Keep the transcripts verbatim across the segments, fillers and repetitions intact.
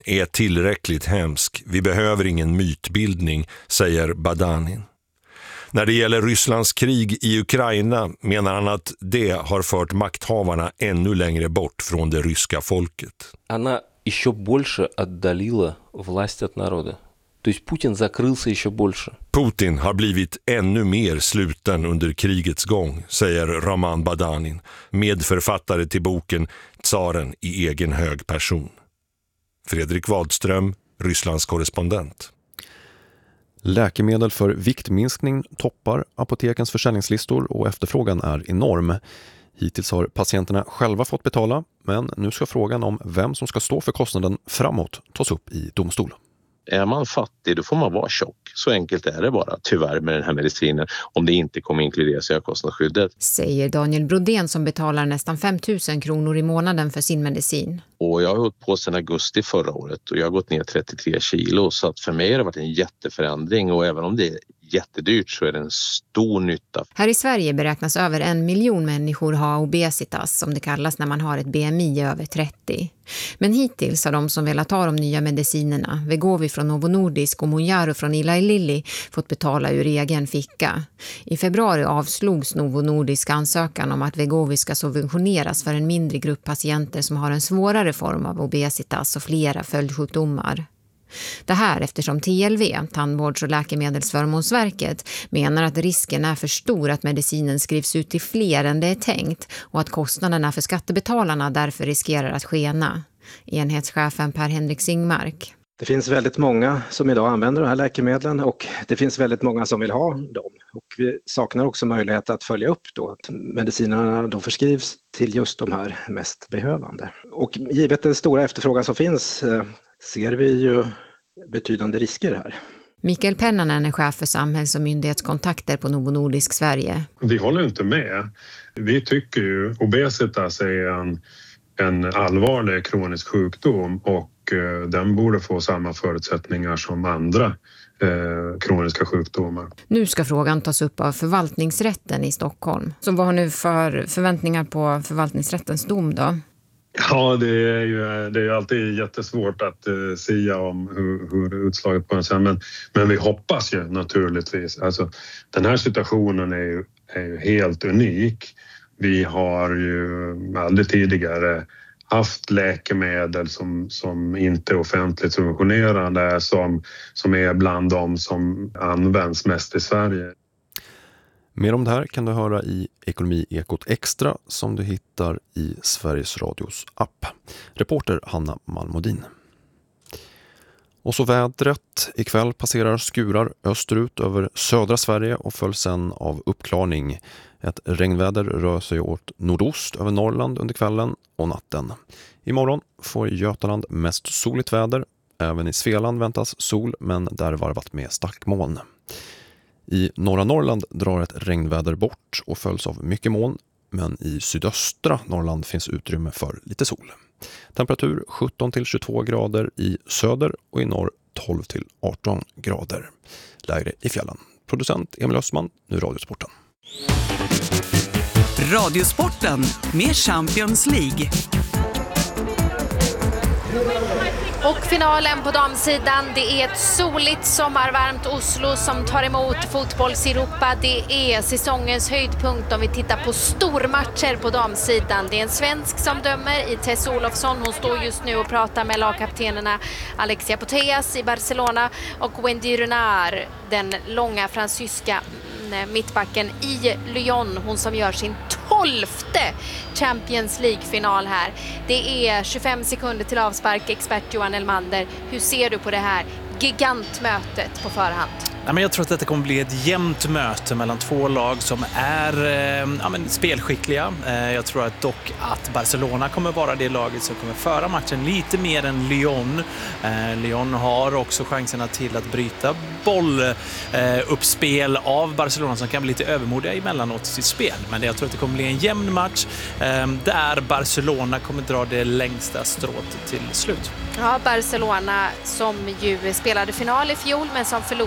är tillräckligt hemsk. Vi behöver ingen mytbildning, säger Badanin. När det gäller Rysslands krig i Ukraina menar han att det har fört makthavarna ännu längre bort från det ryska folket. Она еще больше отдалила власть от народа. То есть Путин закрылся еще больше. Putin har blivit ännu mer sluten under krigets gång, säger Raman Badanin, medförfattare till boken Tsaren i egen hög person. Fredrik Wadström, Rysslands korrespondent. Läkemedel för viktminskning toppar apotekens försäljningslistor och efterfrågan är enorm. Hittills har patienterna själva fått betala, men nu ska frågan om vem som ska stå för kostnaden framåt tas upp i domstol. Är man fattig då får man vara tjock. Så enkelt är det bara, tyvärr, med den här medicinen, om det inte kommer inkluderas i högkostnadsskyddet. Säger Daniel Brodén som betalar nästan fem tusen kronor i månaden för sin medicin. Och jag har hållit på sedan augusti förra året och jag har gått ner trettiotre kilo, så att för mig har det varit en jätteförändring, och även om det är jättedyrt så är det en stor nytta. Här i Sverige beräknas över en miljon människor ha obesitas, som det kallas när man har ett B M I över trettio. Men hittills har de som velat ta de nya medicinerna, Vegovi från Novo Nordisk och Monjaro från Eli Lilly, fått betala ur egen ficka. I februari avslogs Novo Nordisk ansökan om att Vegovi ska subventioneras för en mindre grupp patienter som har en svårare form av obesitas och flera följdsjukdomar. Det här eftersom T L V, Tandvårds- och läkemedelsförmånsverket, menar att risken är för stor att medicinen skrivs ut till fler än det är tänkt och att kostnaderna för skattebetalarna därför riskerar att skena. Enhetschefen Per-Henrik Singmark. Det finns väldigt många som idag använder de här läkemedlen och det finns väldigt många som vill ha dem. Och vi saknar också möjlighet att följa upp då att medicinerna då förskrivs till just de här mest behövande. Och givet den stora efterfrågan som finns ser vi ju betydande risker här. Mikael Pennanen är chef för samhälls- och myndighetskontakter på Novo Nordisk Sverige. Vi håller inte med. Vi tycker ju obesitas är en, en allvarlig kronisk sjukdom och eh, den borde få samma förutsättningar som andra eh, kroniska sjukdomar. Nu ska frågan tas upp av förvaltningsrätten i Stockholm. Så vad har nu för förväntningar på förvaltningsrättens dom då? Ja, det är ju det är ju alltid jättesvårt att uh, säga om hur, hur utslaget på en sen, men, men vi hoppas ju naturligtvis. Alltså, den här situationen är ju, är ju helt unik. Vi har ju aldrig tidigare haft läkemedel som, som inte är offentligt subventionerade, som, som är bland de som används mest i Sverige. Mer om det här kan du höra i Ekonomi-ekot Extra som du hittar i Sveriges Radios app. Reporter Hanna Malmodin. Och så vädret. Ikväll passerar skurar österut över södra Sverige och följs sen av uppklarning. Ett regnväder rör sig åt nordost över Norrland under kvällen och natten. Imorgon får Götaland mest soligt väder. Även i Svealand väntas sol, men där varvat med stackmoln. I norra Norrland drar ett regnväder bort och följs av mycket moln, men i sydöstra Norrland finns utrymme för lite sol. Temperatur sjutton till tjugotvå grader i söder och i norr tolv till arton grader. Lägre i fjällen. Producent Emil Östman, nu Radiosporten. Radiosporten med Champions League. Och finalen på damsidan, det är ett soligt sommarvarmt Oslo som tar emot fotbolls-Europa. Det är säsongens höjdpunkt om vi tittar på stormatcher på damsidan. Det är en svensk som dömer i Tess Olofsson. Hon står just nu och pratar med lagkaptenerna Alexia Putellas i Barcelona och Wendy Renard, den långa fransyska mittbacken i Lyon, hon som gör sin tolfte Champions League-final här. Det är tjugofem sekunder till avspark. Expert Johan Elmander, hur ser du på det här gigantmötet på förhand? Ja, men jag tror att det kommer bli ett jämnt möte mellan två lag som är eh, ja, men spelskickliga. Eh, jag tror att dock att Barcelona kommer vara det laget som kommer föra matchen lite mer än Lyon. Eh, Lyon har också chanserna till att bryta bolluppspel eh, av Barcelona som kan bli lite övermodiga emellanåt i sitt spel. Men jag tror att det kommer bli en jämn match eh, där Barcelona kommer dra det längsta strået till slut. Ja, Barcelona som ju spelade final i fjol men som förlorade den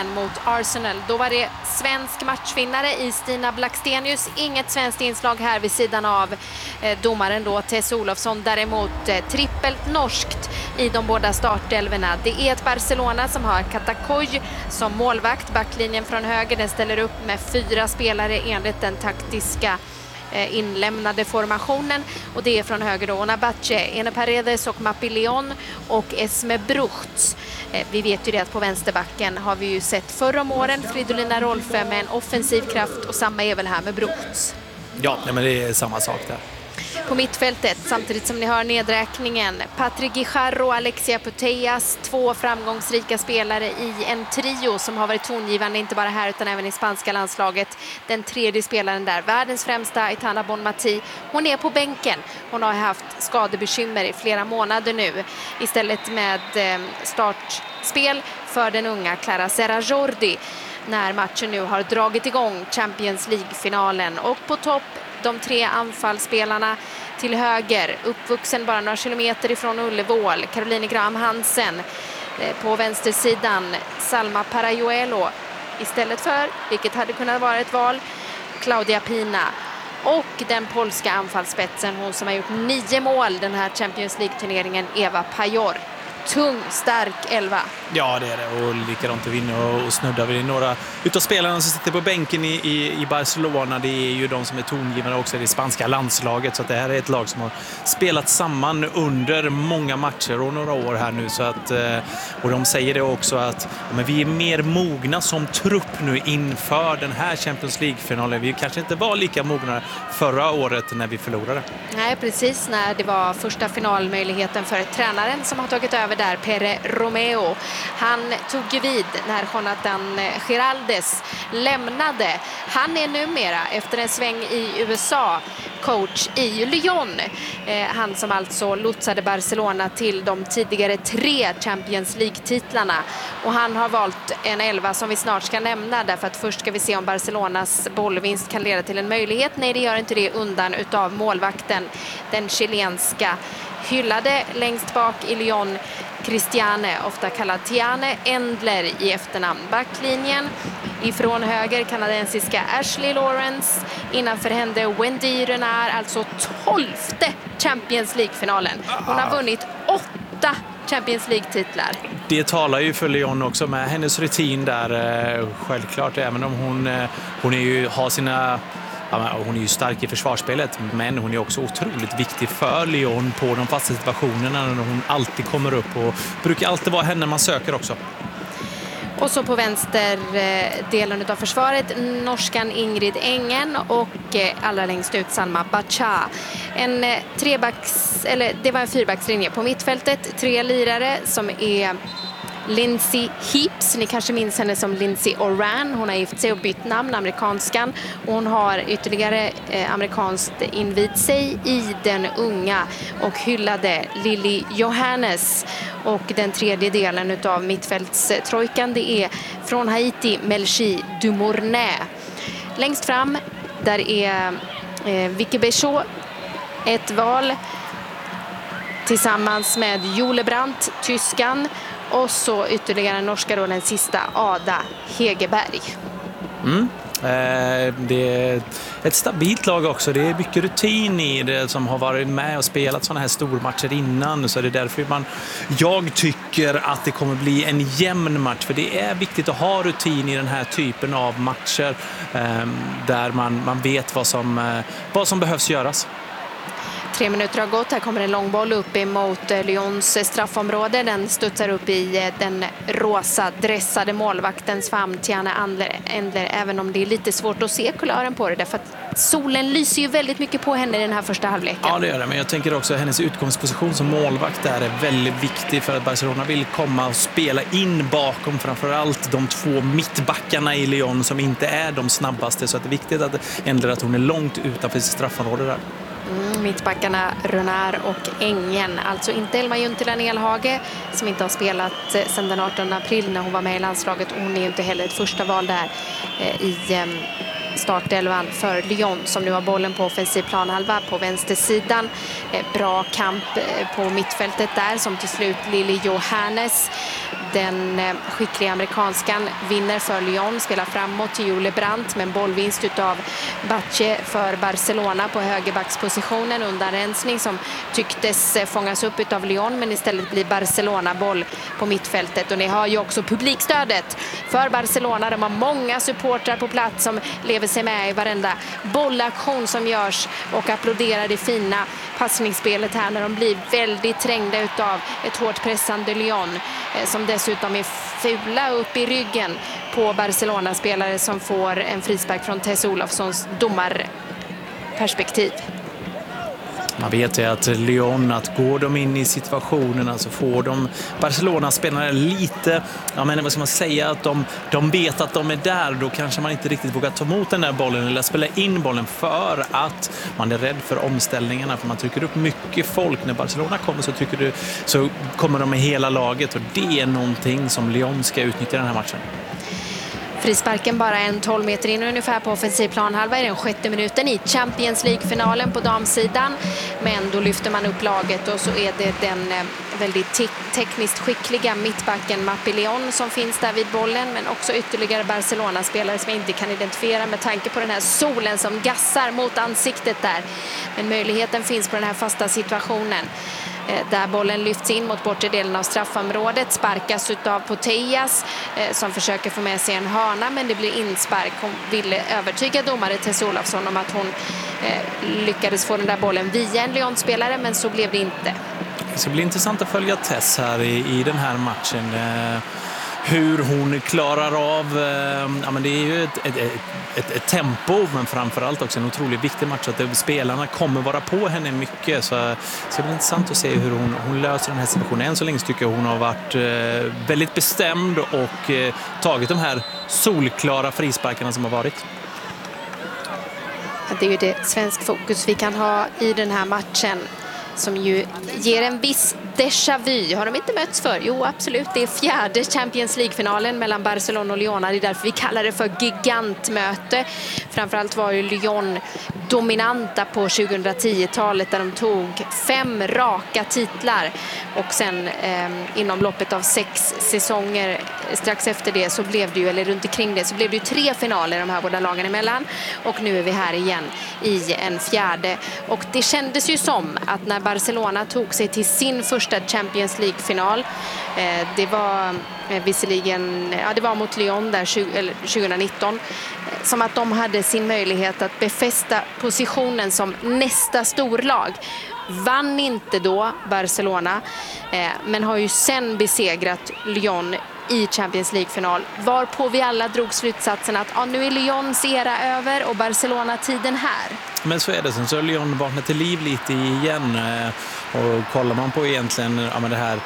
igen mot Arsenal. Då var det svensk matchvinnare i Stina Blackstenius. Inget svenskt inslag här vid sidan av eh, domaren då, Tess Olofsson. Däremot eh, trippelt norskt i de båda startelverna. Det är ett Barcelona som har Katakoj som målvakt. Backlinjen från höger, den ställer upp med fyra spelare enligt den taktiska inlämnade formationen, och det är från höger då Onabache, Ene Paredes och Mapilleon och Esme Bruchts. Vi vet ju det att på vänsterbacken har vi ju sett förra om åren Fridolina Rolfö med en offensiv kraft, och samma är väl här med Bruchts. Ja, men det är samma sak där. På mittfältet, samtidigt som ni hör nedräkningen, Patrick Guijarro och Alexia Putellas, två framgångsrika spelare i en trio som har varit tongivande inte bara här utan även i spanska landslaget. Den tredje spelaren där, världens främsta, Aitana Bonmati, hon är på bänken. Hon har haft skadebekymmer i flera månader nu. Istället med startspel för den unga Clara Serra-Jordi när matchen nu har dragit igång, Champions League-finalen. Och på topp de tre anfallsspelarna till höger, uppvuxen bara några kilometer ifrån Ullevål, Caroline Graham Hansen. På vänstersidan Salma Parajuelo istället för, vilket hade kunnat vara ett val, Claudia Pina. Och den polska anfallsspetsen, hon som har gjort nio mål den här Champions League-turneringen, Eva Pajor. Tung, stark elva. Ja, det är det. Och likadant att vinna och, och snudda vid några utav spelarna som sitter på bänken i, i, i Barcelona. Det är ju de som är tongivande också i det spanska landslaget. Så att det här är ett lag som har spelat samman under många matcher och några år här nu. Så att, och de säger det också att men vi är mer mogna som trupp nu inför den här Champions League-finalen. Vi kanske inte var lika mogna förra året när vi förlorade. Nej, precis när det var första finalmöjligheten för tränaren som har tagit över där, Pere Romeo. Han tog ju vid när Jonathan Giraldes lämnade. Han är numera, efter en sväng i U S A, coach i Lyon. Eh, han som alltså lotsade Barcelona till de tidigare tre Champions League-titlarna. Och han har valt en elva som vi snart ska nämna, därför att först ska vi se om Barcelonas bollvinst kan leda till en möjlighet. Nej, det gör inte det, undan utav målvakten, den chilenska hyllade längst bak i Lyon, Christiane, ofta kallad Tiane Endler i efternamn. Backlinjen ifrån höger, kanadensiska Ashley Lawrence, innanför henne Wendy Renard, alltså tolfte Champions League-finalen. Hon har vunnit åtta Champions League-titlar. Det talar ju för Lyon också med hennes rutin där, självklart, även om hon, hon är ju, har sina... Ja, hon är ju stark i försvarsspelet, men hon är också otroligt viktig för Lyon på de fasta situationerna när hon alltid kommer upp, och brukar alltid vara henne man söker också. Och så på vänster delen av försvaret, norskan Ingrid Engen och allra längst ut Salma Bacha. En trebacks, eller det var en fyrbackslinje på mittfältet, tre lirare som är Lindsay Heaps, ni kanske minns henne som Lindsay Oran. Hon har gift sig och bytt namn, amerikanskan. Och hon har ytterligare eh, amerikanskt invid sig i den unga och hyllade Lily Johannes. Och den tredje delen av mittfältstrojkan, det är från Haiti, Melchi Dumournet. Längst fram, där är eh, Vicky Béchot, ett val tillsammans med Jule Brandt, tyskan. Och så ytterligare en norska då, den sista, Ada Hegerberg. Mm. Eh, det är ett stabilt lag också. Det är mycket rutin i det, som har varit med och spelat sådana här stormatcher innan. Så det är därför man, jag tycker att det kommer bli en jämn match. För det är viktigt att ha rutin i den här typen av matcher. Eh, där man, man vet vad som, eh, vad som behövs göras. Tre minuter har gått. Här kommer en lång boll upp emot Lyons straffområde. Den studsar upp i den rosa dressade målvaktens famn, Tiane Endler, även om det är lite svårt att se kulören på det, därför att solen lyser ju väldigt mycket på henne i den här första halvleken. Ja, det gör det, men jag tänker också att hennes utgångsposition som målvakt där är väldigt viktig, för att Barcelona vill komma och spela in bakom framförallt de två mittbackarna i Lyon som inte är de snabbaste, så att det är viktigt att Endler, att hon är långt utanför sitt straffområde där. Mm, mittbackarna Renard och Engen, alltså inte Elma Juntila Nelhage som inte har spelat sedan den artonde april när hon var med i landslaget, och hon är ju inte heller ett första val där eh, i, eh, startelvan för Lyon som nu har bollen på offensiv planhalva på vänstersidan. Bra kamp på mittfältet där som till slut Lili Johannes, den skickliga amerikanskan, vinner för Lyon, spelar framåt till Jule Brandt med en bollvinst utav Batche för Barcelona på högerbackspositionen, undanrensning som tycktes fångas upp utav Lyon men istället blir Barcelona boll på mittfältet. Och ni har ju också publikstödet för Barcelona. De har många supportrar på plats som lever sig med i varenda bollaktion som görs och applåderar det fina passningsspelet här när de blir väldigt trängda utav ett hårt pressande Lyon som dessutom är fula upp i ryggen på Barcelona-spelare som får en frispark från Tess Olofssons domarperspektiv. Man vet ju att Lyon, att går de in i situationerna så får de Barcelona-spelare lite, ja men vad ska man säga, att de, de vet att de är där, då kanske man inte riktigt vågar ta emot den där bollen eller spela in bollen för att man är rädd för omställningarna, för man trycker upp mycket folk. När Barcelona kommer så, trycker du, så kommer de med hela laget och det är någonting som Lyon ska utnyttja den här matchen. Frisparken bara en tolv meter in ungefär på offensiv planhalva i den sjätte minuten i Champions League-finalen på damsidan. Men då lyfter man upp laget och så är det den väldigt te- tekniskt skickliga mittbacken Mappi Leon som finns där vid bollen, men också ytterligare Barcelona-spelare som jag inte kan identifiera med tanke på den här solen som gassar mot ansiktet där. Men möjligheten finns på den här fasta situationen. Där bollen lyfts in mot bortre delen av straffområdet, sparkas utav Potejas eh, som försöker få med sig en hörna, men det blir inspark. Hon ville övertyga domare Tess Olofsson om att hon eh, lyckades få den där bollen via en Lyon-spelare, men så blev det inte. Det ska bli intressant att följa Tess här i, i den här matchen. Eh, hur hon klarar av, eh, ja men det är ju ett, ett, ett, ett tempo, men framförallt också en otroligt viktig match att spelarna kommer vara på henne mycket, så det ska bli intressant att se hur hon, hon löser den här situationen. Än så länge tycker jag hon har varit eh, väldigt bestämd och eh, tagit de här solklara frisparkarna som har varit. Det är ju det svensk fokus vi kan ha i den här matchen som ju ger en viss déjà vu. Har de inte mötts för? Jo, absolut. Det är fjärde Champions League-finalen mellan Barcelona och Lyon. Det är därför vi kallar det för gigantmöte. Framförallt var ju Lyon dominanta på tjugohundratio-talet där de tog fem raka titlar. Och sen eh, inom loppet av sex säsonger strax efter det så blev det ju, eller runt omkring det, så blev det ju tre finaler de här båda lagen emellan. Och nu är vi här igen i en fjärde. Och det kändes ju som att när Barcelona tog sig till sin första Champions League-final, eh, det var eh, visserligen, ja, det var mot Lyon där tjugonitton, eh, som att de hade sin möjlighet att befästa positionen som nästa storlag. Vann inte då Barcelona, eh, men har ju sen besegrat Lyon i Champions League-final, varpå vi alla drog slutsatsen att ja, nu är Lyons era över och Barcelona-tiden här. Men så är det, sen så har Lyon vaknat till liv lite igen, och kollar man på egentligen ja, men det här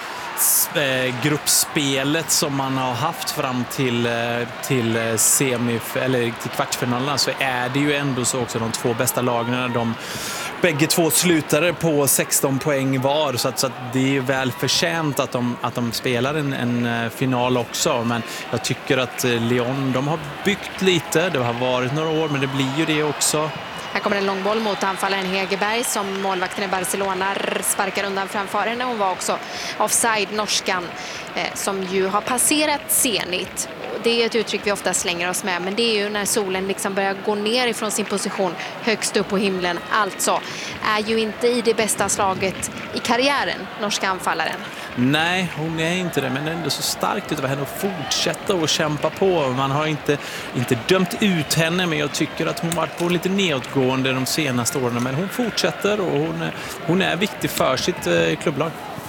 gruppspelet som man har haft fram till, till semif- eller till kvartsfinalerna, så är det ju ändå så också de två bästa lagen, de bägge två slutade på sexton poäng var, så att, så att det är väl förtjänt att de, att de spelar en, en final också. Men jag tycker att Lyon, de har byggt lite, det har varit några år, men det blir ju det också. Här kommer en lång boll mot anfallaren Hegerberg som målvakten i Barcelona sparkar undan framför henne. Hon var också offside, norskan, eh, som ju har passerat Zenit. Det är ett uttryck vi ofta slänger oss med, men det är ju när solen liksom börjar gå ner ifrån sin position högst upp på himlen. Alltså är ju inte i det bästa slaget i karriären, norska anfallaren. Nej, hon är inte det, men ändå så starkt utav henne att fortsätta och kämpa på. Man har inte, inte dömt ut henne, men jag tycker att hon varit på lite nedåtgående de senaste åren. Men hon fortsätter och hon är, hon är viktig för sitt eh, klubblag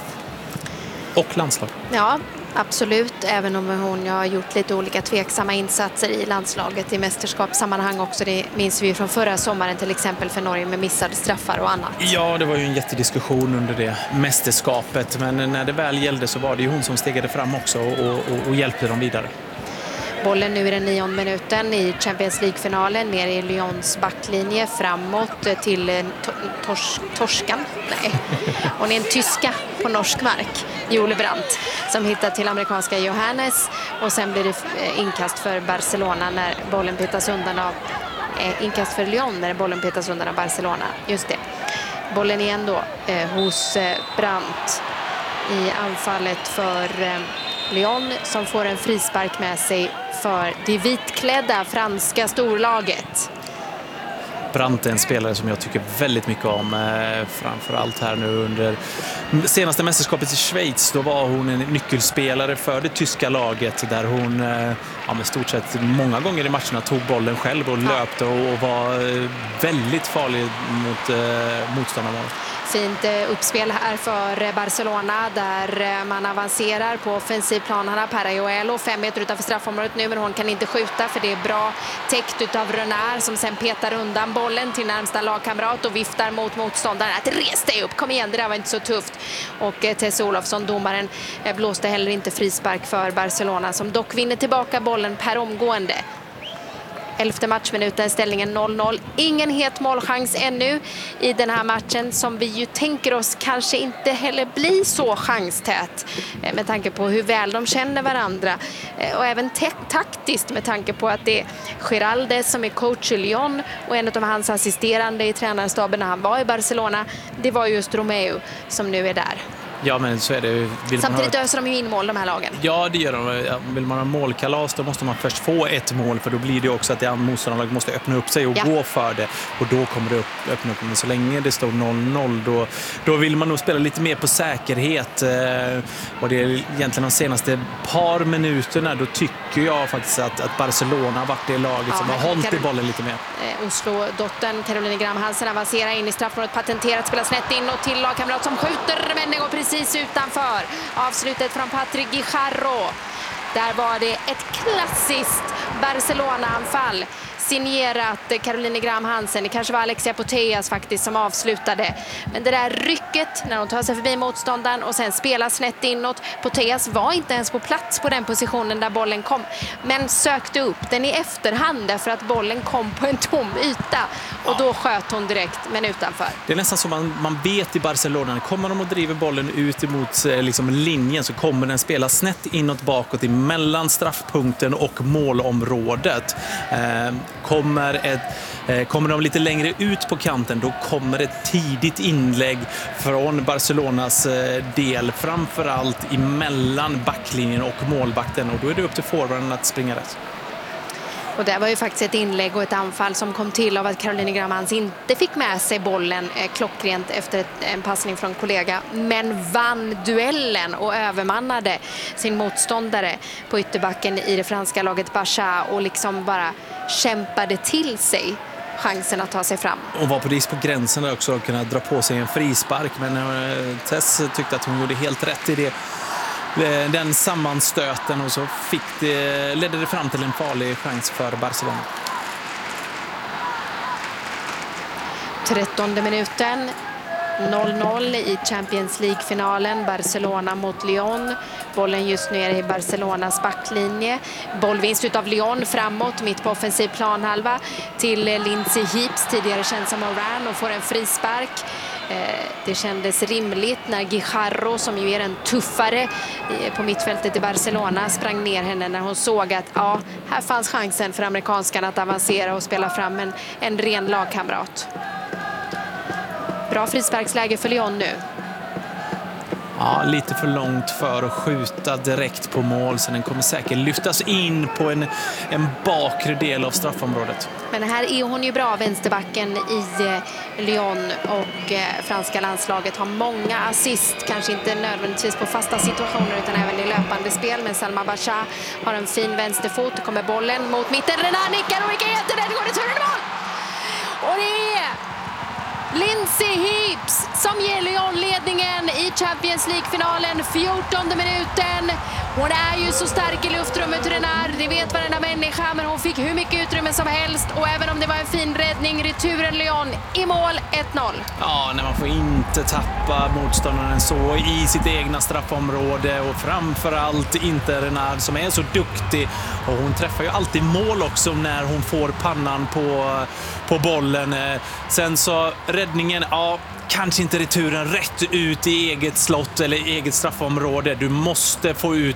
och landslag. Ja, absolut. Även om hon har gjort lite olika tveksamma insatser i landslaget i mästerskapssammanhang också. Det minns vi ju från förra sommaren till exempel för Norge med missade straffar och annat. Ja, det var ju en jättediskussion under det mästerskapet. Men när det väl gällde så var det ju hon som stegade fram också och, och, och hjälpte dem vidare. Bollen nu i den nionde minuten i Champions League-finalen ner i Lyons backlinje framåt till tors torskan. Nej, hon är en tyska på norsk mark. Jule Brandt som hittar till amerikanska Johannes och sen blir det inkast för Barcelona när bollen bytas undan av Eh, inkast för Lyon när bollen petas undan av Barcelona. Just det. Bollen igen då eh, hos eh, Brandt i anfallet för eh, Lyon som får en frispark med sig för det vitklädda franska storlaget. Brandt är en spelare som jag tycker väldigt mycket om, eh, framförallt här nu under senaste mästerskapet i Schweiz. Då var hon en nyckelspelare för det tyska laget där hon eh, ja, med stort sett många gånger i matcherna tog bollen själv och löpte och, och var eh, väldigt farlig mot eh, motståndarna. Fint eh, uppspel här för Barcelona där eh, man avancerar på offensivplan. Han har Parajuelo fem meter utanför straffområdet nu, men hon kan inte skjuta för det är bra täckt utav Renard som sen petar undan bollen till närmsta lagkamrat och viftar mot motståndaren. Att resa dig upp, kom igen, det där var inte så tufft. Och eh, Tess Olofsson, domaren, eh, blåste heller inte frispark för Barcelona som dock vinner tillbaka bollen per omgående. Elfte matchminuten, ställningen noll noll. Ingen het målchans ännu i den här matchen som vi ju tänker oss kanske inte heller blir så chanstät med tanke på hur väl de känner varandra. Och även taktiskt med tanke på att det är Giraldes som är coach i Lyon och en av hans assisterande i tränarstaben när han var i Barcelona, det var just Romeu som nu är där. Ja, men så är det. Vill Samtidigt man ha... öser de ju in mål, de här lagen. Ja, det gör de. Vill man ha målkalas, då måste man först få ett mål, för då blir det också att det motståndarlaget måste öppna upp sig och ja. gå för det. Och då kommer det upp, öppna upp. Men så länge det står noll noll, då, då vill man nog spela lite mer på säkerhet. Och det är egentligen de senaste par minuterna, då tycker jag faktiskt att, att Barcelona har varit det laget ja, som har hållit i bollen lite mer. Eh, Oslo-dottern Caroline Graham Hansen avancerar in i straffområdet, patenterat, spelar snett in och till lagkamrat som skjuter, men det går precis utanför. Avslutet från Patrick Guijarro. Där var det ett klassiskt Barcelona-anfall signerat Caroline Graham Hansen. Det kanske var Alexia Putellas faktiskt som avslutade. Men det där rycket när de tar sig förbi motståndaren och sen spelar snett inåt. Putellas var inte ens på plats på den positionen där bollen kom. Men sökte upp den i efterhand därför att bollen kom på en tom yta. Och då sköt hon direkt, men utanför. Det är nästan som man, man vet i Barcelona. Kommer de att driva bollen ut emot liksom, linjen, så kommer den spela snett inåt bakåt i mellan straffpunkten och målområdet. Eh, kommer, ett, eh, kommer de lite längre ut på kanten, då kommer ett tidigt inlägg från Barcelonas eh, del, framförallt emellan backlinjen och målvakten. Och då är det upp till forwarden att springa rätt. Och det var ju faktiskt ett inlägg och ett anfall som kom till av att Caroline Graham Hansen inte fick med sig bollen eh, klockrent efter ett, en passning från kollega, men vann duellen och övermannade sin motståndare på ytterbacken i det franska laget Bacha och liksom bara kämpade till sig chansen att ta sig fram. Och var på risk på gränsen där också att kunna dra på sig en frispark, men eh, Tess tyckte att hon gjorde helt rätt i det. Den sammanstöten, och så fick det, ledde det fram till en farlig chans för Barcelona. trettonde minuten, noll noll i Champions League-finalen. Barcelona mot Lyon. Bollen just nu är i Barcelonas backlinje. Bollvinst utav Lyon framåt, mitt på offensiv planhalva till Lindsay Heaps, tidigare känd som Moran, och får en frispark. Det kändes rimligt när Guijarro, som ju är en tuffare på mittfältet i Barcelona, sprang ner henne när hon såg att ja, här fanns chansen för amerikanskarna att avancera och spela fram en, en ren lagkamrat. Bra frisparksläge för Lyon nu. Ja, lite för långt för att skjuta direkt på mål, så den kommer säkert lyftas in på en, en bakre del av straffområdet. Men här är hon ju bra, vänsterbacken i Lyon, och eh, franska landslaget har många assist, kanske inte nödvändigtvis på fasta situationer utan även i löpande spel. Men Salma Bacha har en fin vänsterfot, kommer bollen mot mitten, Renard nickar och vilka heter det, det går det turen i mål! Och det är Lindsay Heaps som ger Lyon ledningen i Champions League-finalen, fjortonde minuten. Hon är ju så stark i luftrummet, Renard, det vet varenda människa, men hon fick hur mycket utrymme som helst, och även om det var en fin räddning, returen Lyon i mål, ett noll. Ja, när man får inte tappa motståndaren så i sitt egna straffområde, och framförallt inte Renard som är så duktig, och hon träffar ju alltid mål också när hon får pannan på, på bollen. Sen så räddningen, ja, kanske inte returen rätt ut i eget slott eller eget straffområde. Du måste få ut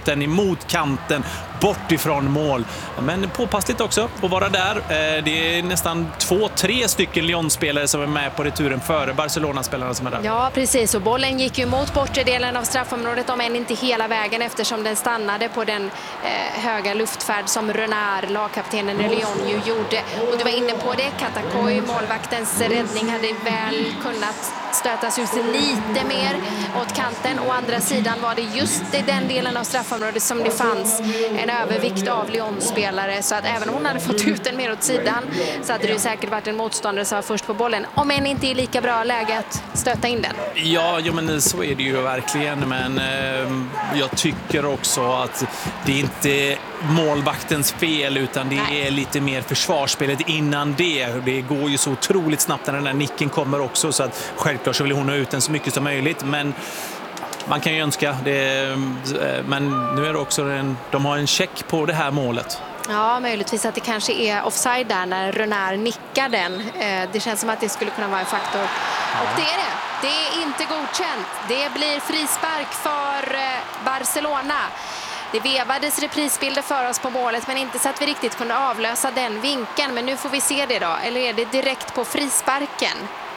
den emot kanten, bort ifrån mål. Men påpassligt också att vara där. Det är nästan två, tre stycken Lyon-spelare som är med på returen före Barcelona-spelarna som är där. Ja, precis. Och bollen gick ju mot bortre delen av straffområdet, om än inte hela vägen, eftersom den stannade på den eh, höga luftfärd som Renard, lagkaptenen i Lyon, ju gjorde. Och du var inne på det, Katakoy, målvaktens räddning, hade väl kunnat stötas ut lite mer åt kanten. Å andra sidan var det just i den delen av straffområdet som det fanns en övervikt av Lyon-spelare, så att även om hon hade fått ut den mer åt sidan så hade det ju säkert varit en motståndare som var först på bollen, om än inte i lika bra läge att stöta in den. Ja, jo, men så är det ju verkligen, men eh, jag tycker också att det är inte målvaktens fel, utan det Nej. är lite mer försvarsspelet innan det. Det går ju så otroligt snabbt när den där nicken kommer också, så att självklart så vill hon ha ut den så mycket som möjligt, men man kan ju önska det, men nu är det också en, de har en check på det här målet. Ja, möjligtvis att det kanske är offside där när Renard nickar den. Det känns som att det skulle kunna vara en faktor. Ja. Och det är det. Det är inte godkänt. Det blir frispark för Barcelona. Det vevades reprisbilder för oss på målet, men inte så att vi riktigt kunde avlösa den vinkeln. Men nu får vi se det då. Eller är det direkt på frisparken?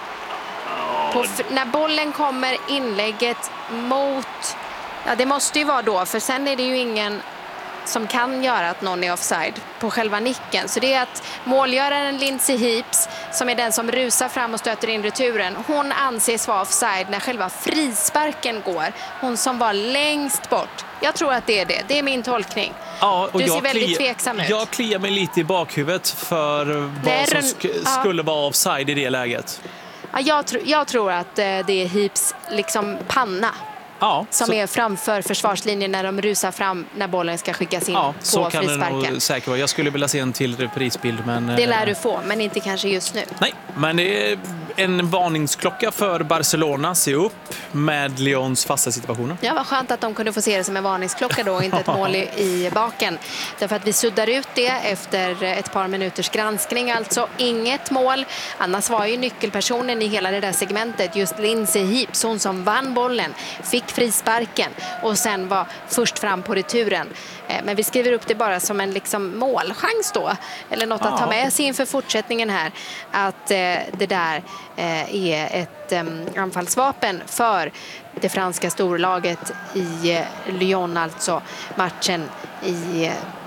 På, när bollen kommer inlägget mot... Ja, det måste ju vara då, för sen är det ju ingen som kan göra att någon är offside på själva nicken. Så det är att målgöraren Lindsay Heaps, som är den som rusar fram och stöter in returen, hon anses vara offside när själva frisparken går. Hon som var längst bort. Jag tror att det är det. Det är min tolkning. Ja, och du ser jag väldigt kliar, tveksam ut. Jag kliar mig lite i bakhuvudet för vad Nej, som sk- ja. skulle vara offside i det läget. Ja, jag, tr- jag tror att eh, det är Heaps liksom panna. Ja, som så, är framför försvarslinjen när de rusar fram när bollen ska skickas in ja, på så kan frisparken. det nog säkert vara. Jag skulle vilja se en till reprisbild, men... Det lär du få, men inte kanske just nu. Nej, men det är en varningsklocka för Barcelona. Se upp med Lyons fasta situationer. Ja, vad skönt att de kunde få se det som en varningsklocka då och inte ett mål i, i baken. Därför att vi suddar ut det efter ett par minuters granskning. Alltså inget mål. Annars var ju nyckelpersonen i hela det där segmentet just Lindsay Heaps, hon som vann bollen, fick frisparken och sen var först fram på returen. Men vi skriver upp det bara som en liksom målchans då. Eller något att ta med sig inför fortsättningen här. Att eh, det där eh, är ett eh, anfallsvapen för det franska storlaget i eh, Lyon, alltså matchen i,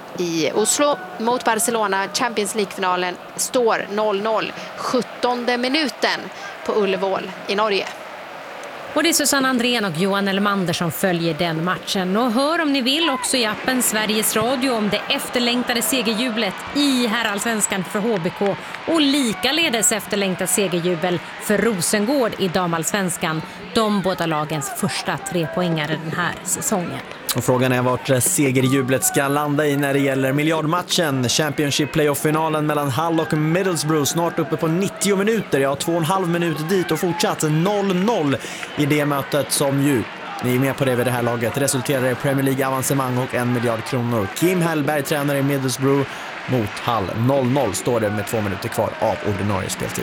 i Oslo mot Barcelona. Champions League-finalen står noll noll. sjuttonde minuten på Ullevål i Norge. Och det är Susanne Andrén och Johan Elmander som följer den matchen. Och hör om ni vill också i appen Sveriges Radio om det efterlängtade segerjublet i herrallsvenskan för H B K. Och likaledes efterlängtat segerjubel för Rosengård i damallsvenskan. De båda lagens första tre poängare den här säsongen. Och frågan är vart segerjublet ska landa i när det gäller miljardmatchen. Championship playoff-finalen mellan Hull och Middlesbrough snart uppe på nittio minuter. Ja, två och en halv minut dit och fortsatt noll noll i det mötet som ju, ni är med på det vid det här laget, resulterar i Premier League-avancemang och en miljard kronor. Kim Hellberg tränar i Middlesbrough mot Hull. noll noll står det med två minuter kvar av ordinarie speltid.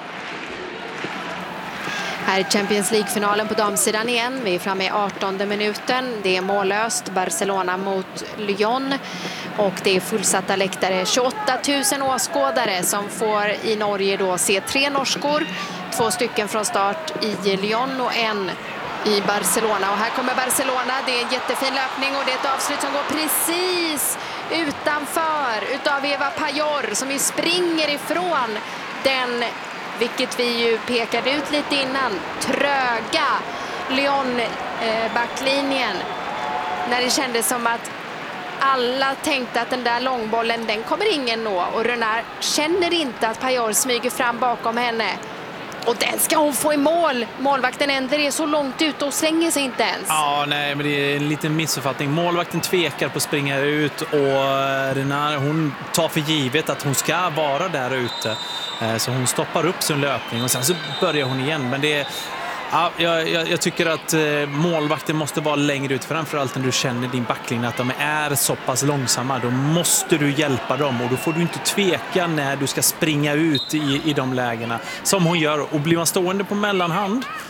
Här är Champions League-finalen på damsidan igen. Vi är framme i artonde minuten. Det är mållöst. Barcelona mot Lyon. Och det är fullsatta läktare. tjugoåtta tusen åskådare som får i Norge då se tre norskor. Två stycken från start i Lyon och en i Barcelona. Och här kommer Barcelona. Det är en jättefin löpning och det är ett avslut som går precis utanför utav Eva Pajor som ju springer ifrån den, vilket vi ju pekade ut lite innan, tröga Lyon-backlinjen. När det kändes som att alla tänkte att den där långbollen, den kommer ingen nå. Och Renard känner inte att Pajor smyger fram bakom henne. Och den ska hon få i mål. Målvakten Ender är så långt ut och slänger sig inte ens. Ja, nej, men det är en liten missuppfattning. Målvakten tvekar på att springa ut och Renard, hon tar för givet att hon ska vara där ute. Så hon stoppar upp sin löpning och sen så börjar hon igen. Men det är, ja, jag, jag tycker att målvakten måste vara längre ut, framförallt när du känner din backlinje att de är så pass långsamma. Då måste du hjälpa dem och då får du inte tveka när du ska springa ut i, i de lägena som hon gör. Och blir man stående på mellanhand,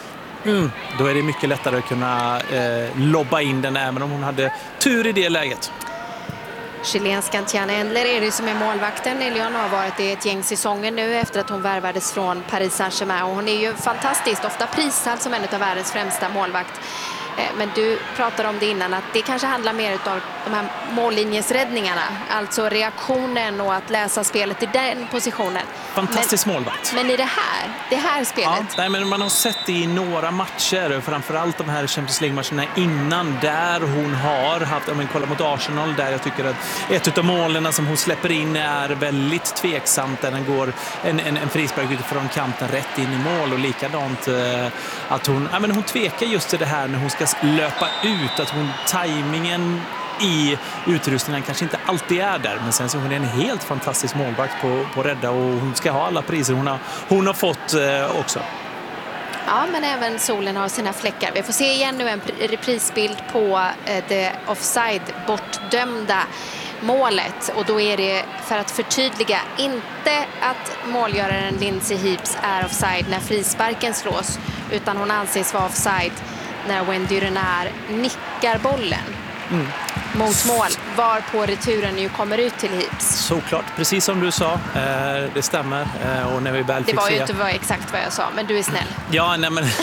Mm, då är det mycket lättare att kunna eh, lobba in den även om hon hade tur i det läget. Chilenskan Tiana Endler är det som är målvakten. Lyon har varit i ett gäng säsonger nu efter att hon värvades från Paris Saint-Germain. Och hon är ju fantastiskt ofta prisad som en av världens främsta målvakt. Men du pratade om det innan, att det kanske handlar mer om de här mållinjesräddningarna. Alltså reaktionen och att läsa spelet i den positionen. Fantastisk men, målvakt. Men i det här, det här spelet? Ja, nej, men man har sett det i några matcher. Framförallt de här Champions League-matcherna innan. Där hon har haft, om man kollar mot Arsenal, där jag tycker att ett av målen som hon släpper in är väldigt tveksamt. Där den går en, en, en frispark utifrån kanten rätt in i mål. Och likadant eh, att hon, ja, men hon tvekar just i det här när hon ska löpa ut, att hon tajmingen i utrustningen kanske inte alltid är där, men sen så hon är en helt fantastisk målvakt på, på rädda och hon ska ha alla priser hon har, hon har fått eh, också. Ja, men även solen har sina fläckar. Vi får se igen nu en reprisbild på eh, det offside bortdömda målet, och då är det, för att förtydliga, inte att målgöraren Lindsay Heaps är offside när frisparken slås, utan hon anses vara offside när Wendy Renard nickar bollen mm. mot mål, var på returen ju kommer ut till Heaps. Såklart, precis som du sa, eh, det stämmer. Eh, och när vi väl det fick var ju se... inte var exakt vad jag sa, men du är snäll. Ja, nej men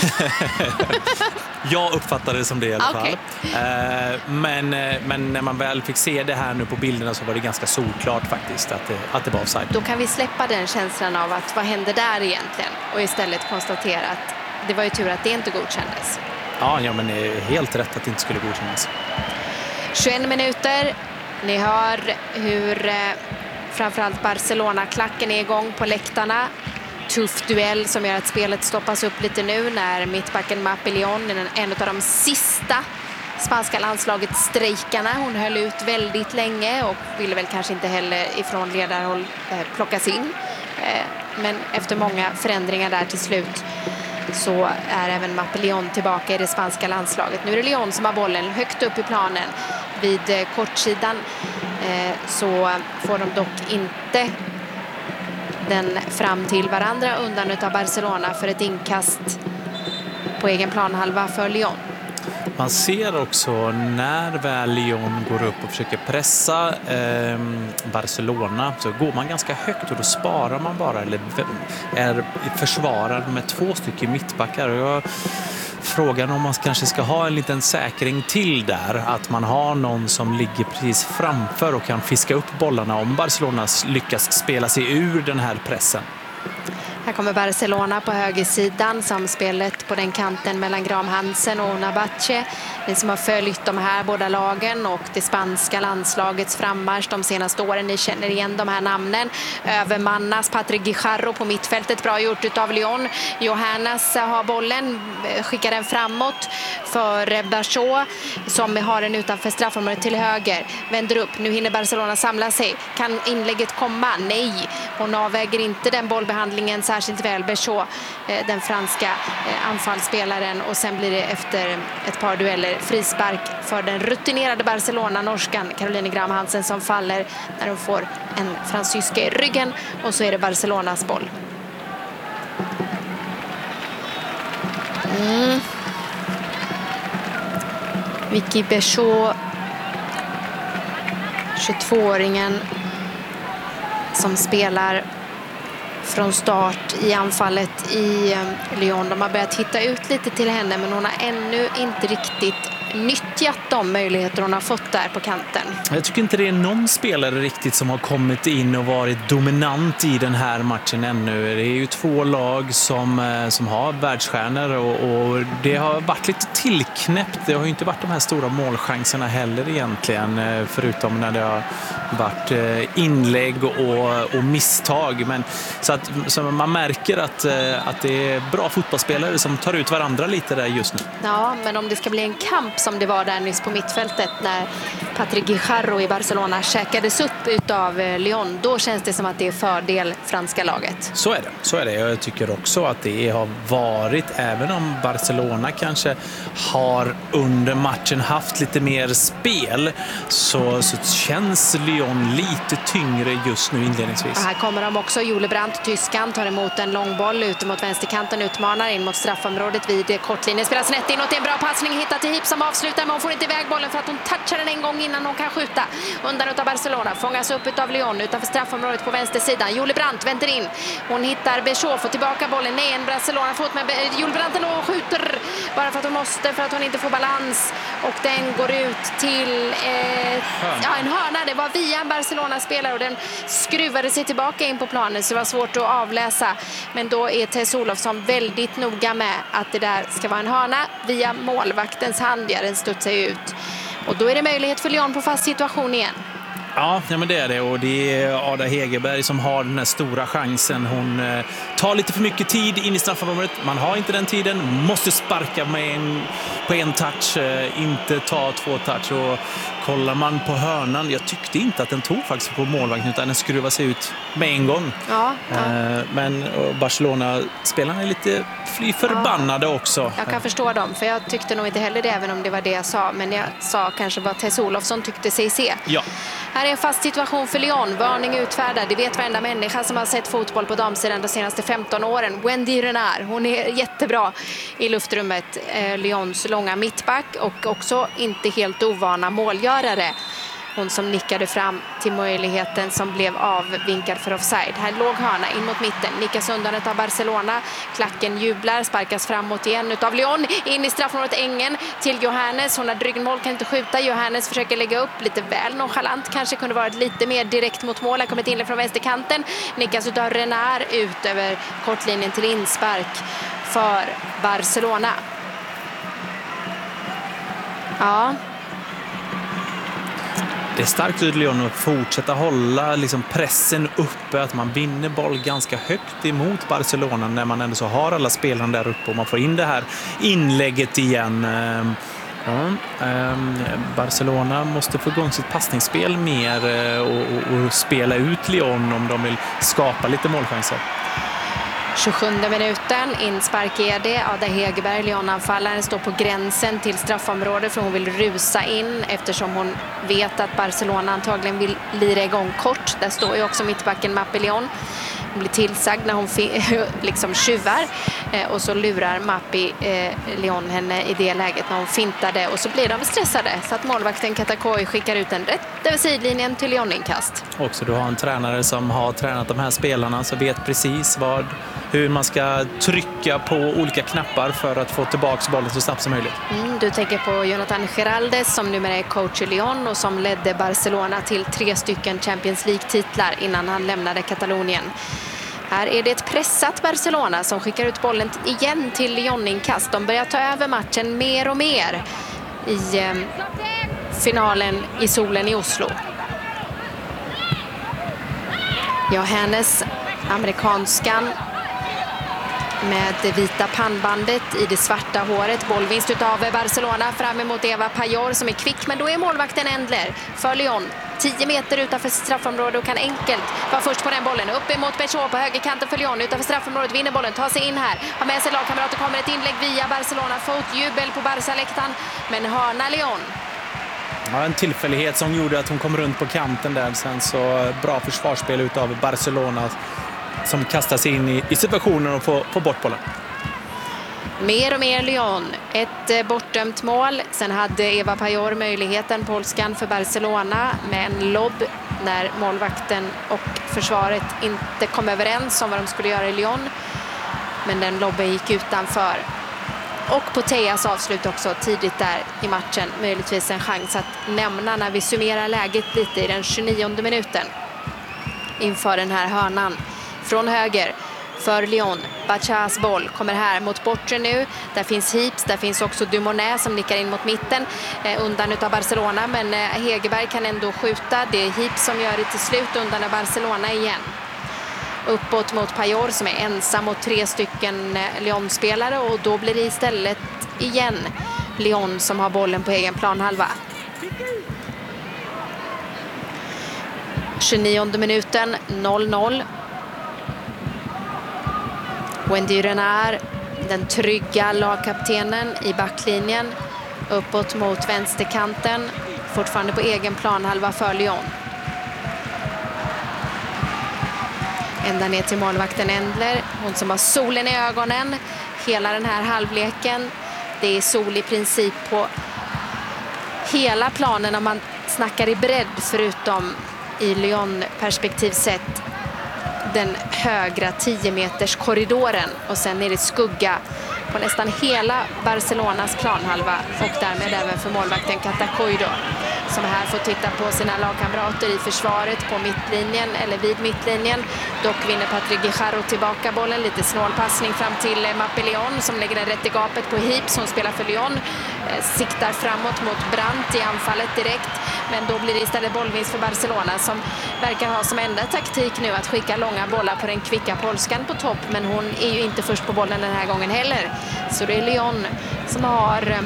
jag uppfattade det som det i alla okay. fall. Eh, men, men när man väl fick se det här nu på bilderna så var det ganska solklart faktiskt att det, att det var offside. Då kan vi släppa den känslan av att vad hände där egentligen och istället konstatera att det var ju tur att det inte godkändes. Ja, ja, men det är helt rätt att det inte skulle godkännas. tjugoen minuter. Ni hör hur eh, framförallt Barcelona-klacken är igång på läktarna. Tuff duell som gör att spelet stoppas upp lite nu när mittbacken Mapi Lyon, en, en av de sista spanska landslaget strejkarna. Hon höll ut väldigt länge och ville väl kanske inte heller ifrån ledarhåll eh, plockas in. Eh, men efter många förändringar där till slut så är även Mapi Lyon tillbaka i det spanska landslaget. Nu är det Lyon som har bollen högt upp i planen vid eh, kortsidan. Eh, så får de dock inte den fram till varandra undan utav Barcelona för ett inkast på egen planhalva för Lyon. Man ser också när väl Lyon går upp och försöker pressa eh, Barcelona, så går man ganska högt och då sparar man bara, eller är försvarad med två stycken mittbackar. Och jag, frågan om man kanske ska ha en liten säkring till där, att man har någon som ligger precis framför och kan fiska upp bollarna om Barcelona lyckas spela sig ur den här pressen. Här kommer Barcelona på högersidan, samspelet på den kanten mellan Graham Hansen och Nabache. Ni som har följt de här båda lagen och det spanska landslagets frammarsch de senaste åren, ni känner igen de här namnen. Övermannas Patrick Guijarro på mittfältet, bra gjort av Lyon. Johannes har bollen, skickar den framåt för Bachot som har den utanför straffområdet till höger. Vänder upp, nu hinner Barcelona samla sig. Kan inlägget komma? Nej, hon avväger inte den bollbehandlingen särskilt väl, Bachot, den franska anfallsspelaren, och sen blir det efter ett par dueller frispark för den rutinerade Barcelona-norskan Caroline Graham Hansen som faller när de får en fransyska i ryggen, och så är det Barcelonas boll. Mm. Vicky Bachot, tjugotvååringen som spelar från start i anfallet i Lyon. De har börjat hitta ut lite till henne, men hon har ännu inte riktigt nyttjat de möjligheter hon har fått där på kanten. Jag tycker inte det är någon spelare riktigt som har kommit in och varit dominant i den här matchen ännu. Det är ju två lag som, som har världsstjärnor och, och det har varit lite tillknäppt. Det har ju inte varit de här stora målchanserna heller egentligen, förutom när det har varit inlägg och, och misstag. Men, så att så man märker att, att det är bra fotbollsspelare som tar ut varandra lite där just nu. Ja, men om det ska bli en kamp som det var där nyss på mittfältet när Patrick Guijarro i Barcelona käkades upp utav Lyon. Då känns det som att det är fördel franska laget. Så är det, så är det. Jag tycker också att det har varit, även om Barcelona kanske har under matchen haft lite mer spel, så, så känns Lyon lite tyngre just nu inledningsvis. Och här kommer de också. Jule Brandt, tyskan, tar emot en långboll ute mot vänsterkanten, utmanar in mot straffområdet vid kortlinjen. Spelar snett inåt, det är en bra passning, hittar till Heap som avslutar, men hon får inte iväg bollen för att hon touchar den en gång innan hon kan skjuta. Undan utav Barcelona, fångas upp utav Lyon utanför straffområdet på vänstersidan. Jule Brandt vänder in, hon hittar Béchot, får tillbaka bollen. Nej, en Barcelona-fot med Jule Brandt och skjuter bara för att hon måste, för att hon inte får balans. Och den går ut till eh, ja, en hörna. Det var via en Barcelona-spelare och den skruvade sig tillbaka in på planen, så det var svårt att avläsa. Men då är Tess Olofsson väldigt noga med att det där ska vara en hörna via målvaktens hand. Ja, den studsar ut. Och då är det möjlighet för Lyon på fast situation igen. Ja, ja, men det är det, och det är Ada Hegerberg som har den här stora chansen. Hon eh, tar lite för mycket tid in i straffområdet. Man har inte den tiden, måste sparka med en, på en touch, eh, inte ta två touch. Och kollar man på hörnan, jag tyckte inte att den tog faktiskt på målvakten, utan den skruvar sig ut med en gång. Ja, ja. Eh, men Barcelona-spelarna är lite fly förbannade ja. också. Jag kan förstå dem, för jag tyckte nog inte heller det, även om det var det jag sa. Men jag sa kanske vad Tess Olofsson tyckte sig se. Ja. Här är en fast situation för Lyon. Varning utfärdad. Det vet varenda människa som har sett fotboll på damsidan de senaste femton åren. Wendy Renard, hon är jättebra i luftrummet. Eh, Lyons långa mittback och också inte helt ovana målgörare. Hon som nickade fram till möjligheten som blev avvinkad för offside. Här låg hörna in mot mitten. Nickas undan av Barcelona. Klacken jublar, sparkas framåt igen utav Lyon. In i straffområdet Engen till Johannes. Hon har ryggmål, kan inte skjuta. Johannes försöker lägga upp lite väl nonchalant. Kanske kunde varit lite mer direkt mot mål. Har kommit in från vänsterkanten. Nickas utav Renard ut över kortlinjen till inspark för Barcelona. Ja. Det är starkt ut Lyon att fortsätta hålla liksom pressen uppe, att man vinner boll ganska högt emot Barcelona när man ändå så har alla spelarna där uppe och man får in det här inlägget igen. Ja, Barcelona måste få igång sitt passningsspel mer och, och, och spela ut Lyon om de vill skapa lite målchanser. tjugosjunde minuten, inspark är det. Ada Hegerberg, Lyon-anfallaren, står på gränsen till straffområdet för hon vill rusa in eftersom hon vet att Barcelona antagligen vill lira igång kort. Där står ju också mittbacken Mappé Lyon. Hon blir tillsagd när hon liksom tjuvar eh, och så lurar Mappé eh, Lyon henne i det läget när hon fintade och så blir de stressade så att målvakten Katakoi skickar ut en rätt över sidlinjen till Lyon-inkast. Också du har en tränare som har tränat de här spelarna så vet precis vad, hur man ska trycka på olika knappar för att få tillbaka bollen så snabbt som möjligt. Mm, du tänker på Jonathan Geraldes som numera är coach i Lyon och som ledde Barcelona till tre stycken Champions League-titlar innan han lämnade Katalonien. Här är det ett pressat Barcelona som skickar ut bollen igen till Lyon-inkast. De börjar ta över matchen mer och mer i eh, finalen i solen i Oslo. Johannes, amerikanskan med det vita pannbandet i det svarta håret. Bollvinst utav Barcelona fram emot Eva Pajor som är kvick, men då är målvakten Endler för Lyon. tio meter utanför straffområdet och kan enkelt vara först på den bollen. Upp emot Béchot på högerkanten för Lyon. Utanför straffområdet vinner bollen, tar sig in här. Har med sig lagkamrater, kommer ett inlägg via Barcelona. Fot jubel på Barca-läktaren, men hörna Lyon. Ja, en tillfällighet som gjorde att hon kom runt på kanten där. Sen så bra försvarsspel utav Barcelona som kastar sig in i, i situationen och får, får bort bollen. Mer och mer Lyon. Ett eh, bortdömt mål. Sen hade Eva Pajor möjligheten, polskan, för Barcelona med en lobb när målvakten och försvaret inte kom överens om vad de skulle göra i Lyon. Men den lobben gick utanför. Och på Tejas avslut också tidigt där i matchen. Möjligtvis en chans att nämna när vi summerar läget lite i den tjugonionde minuten. Inför den här hörnan från höger för Lyon. Bachas boll kommer här mot bortre nu. Där finns Heaps, där finns också Dumonet som nickar in mot mitten eh, undan utav Barcelona. Men eh, Hegerberg kan ändå skjuta. Det är Heaps som gör det till slut undan av Barcelona igen. Uppåt mot Pajor som är ensam mot tre stycken eh, Lyon-spelare. Och då blir det istället igen Lyon som har bollen på egen planhalva. tjugonionde minuten, noll noll. Wendy Renard, den trygga lagkaptenen i backlinjen, uppåt mot vänsterkanten, fortfarande på egen planhalva för Lyon. Ända ner till målvakten Endler, hon som har solen i ögonen hela den här halvleken. Det är sol i princip på hela planen om man snackar i bredd, förutom i Lyon-perspektiv sett den högra tio meters korridoren, och sen är det skugga på nästan hela Barcelonas planhalva och därmed även för målvakten Catacoido, som här får titta på sina lagkamrater i försvaret på mittlinjen eller vid mittlinjen. Dock vinner Patrick Guijarro tillbaka bollen, lite snålpassning fram till Mappe Lyon som lägger den rätt i gapet på Heap som spelar för Lyon. Eh, siktar framåt mot Brandt i anfallet direkt, men då blir det istället bollvinst för Barcelona som verkar ha som enda taktik nu att skicka långa bollar på den kvicka polskan på topp, men hon är ju inte först på bollen den här gången heller. Så det är Lyon som har eh,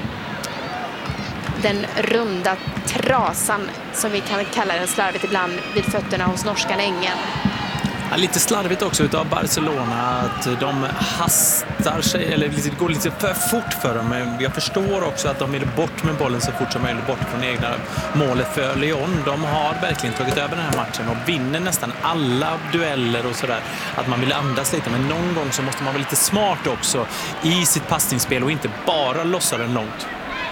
den runda trasan, som vi kan kalla den slarvigt ibland, vid fötterna hos norskan Engen. Ja, lite slarvigt också utav Barcelona att de hastar sig, eller det går lite för fort för dem. Men jag förstår också att de vill bort med bollen så fort som möjligt, bort från egna målet för Lyon. De har verkligen tagit över den här matchen och vinner nästan alla dueller och sådär. Att man vill andas lite, men någon gång så måste man vara lite smart också i sitt passningsspel och inte bara lossa den långt.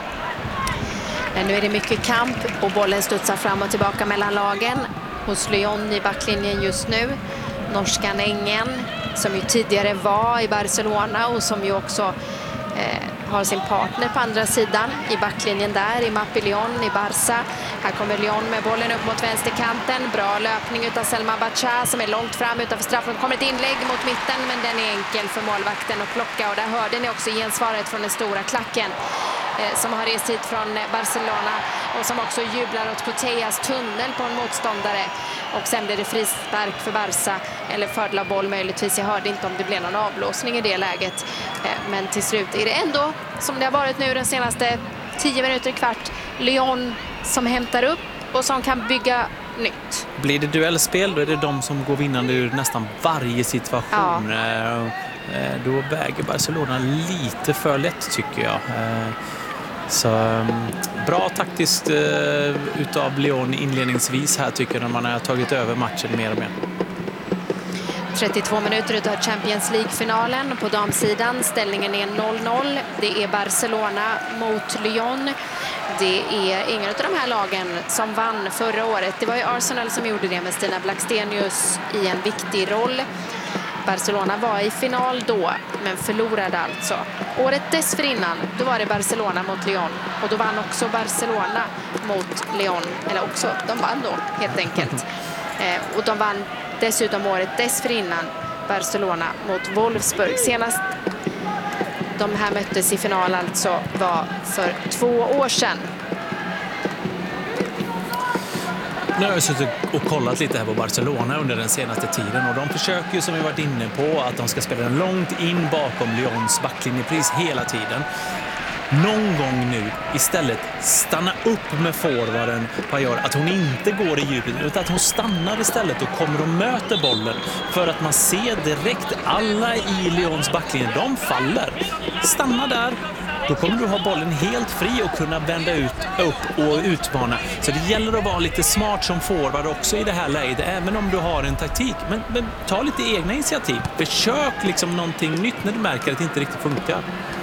Men nu är det mycket kamp och bollen studsar fram och tillbaka mellan lagen. Hos Lyon i backlinjen just nu. Norskan Engen, som ju tidigare var i Barcelona och som ju också eh, har sin partner på andra sidan i backlinjen där i Mappe Lyon i Barça. Här kommer Lyon med bollen upp mot vänsterkanten. Bra löpning utav Selma Bacha som är långt fram utanför straffen. Kommer ett inlägg mot mitten, men den är enkel för målvakten att plocka. Och där hörde ni också gensvaret från den stora klacken eh, som har rest hit från Barcelona och som också jublar åt Cotellas tunnel på en motståndare. Och sen blir det frispark för Barça, eller fördel av boll möjligtvis. Jag hörde inte om det blev någon avblåsning i det läget. Eh, men till slut är det ändå, som det har varit nu den senaste tio minuter kvart, Lyon som hämtar upp och som kan bygga nytt. Blir det duellspel, då är det de som går vinnande ur nästan varje situation. Ja. Då väger Barcelona lite för lätt, tycker jag. Så bra taktiskt utav Lyon inledningsvis här, tycker jag, när man har tagit över matchen mer och mer. trettiotvå minuter utav Champions League-finalen på damsidan. Ställningen är noll noll. Det är Barcelona mot Lyon. Det är ingen av de här lagen som vann förra året. Det var ju Arsenal som gjorde det med Stina Blackstenius i en viktig roll. Barcelona var i final då, men förlorade alltså. Året dessförinnan, då var det Barcelona mot Lyon. Och då vann också Barcelona mot Lyon. Eller också, de vann då helt enkelt. Eh, och de vann dessutom året dessförinnan Barcelona mot Wolfsburg. Senast de här möttes i final alltså var för två år sedan. Nu har jag suttit och kollat lite här på Barcelona under den senaste tiden, och de försöker ju, som vi varit inne på, att de ska spela långt in bakom Lyons backlinjepris hela tiden. Någon gång nu istället stanna upp med forwarden Pajor, att hon inte går i djupet utan att hon stannar istället och kommer och möter bollen, för att man ser direkt alla i Lyons backlinje, de faller. Stanna där, då kommer du ha bollen helt fri och kunna vända ut, upp och utmana. Så det gäller att vara lite smart som forward också i det här läget, även om du har en taktik. Men, men ta lite egna initiativ. Försök liksom någonting nytt när du märker att det inte riktigt funkar.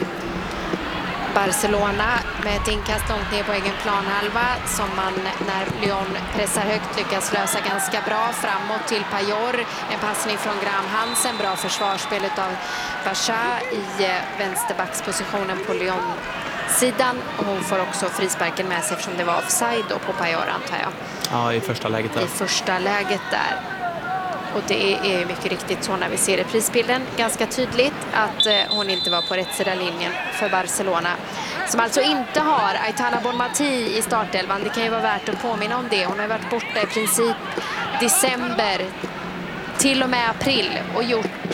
Barcelona med ett inkast långt ner på egen planhalva som man, när Lyon pressar högt, lyckas lösa ganska bra. Framåt till Pajor, en passning från Graham Hansen, bra försvarsspel av Bacha i vänsterbackspositionen på Lyon-sidan. Och hon får också frisparken med sig eftersom det var offside då på Pajor, antar jag. Ja, i första läget där. I första läget där. Och det är mycket riktigt så när vi ser reprisbilden ganska tydligt att hon inte var på rätt sida linjen för Barcelona. Som alltså inte har Aitana Bonmati i startelvan. Det kan ju vara värt att påminna om det. Hon har varit borta i princip december till och med april och gjort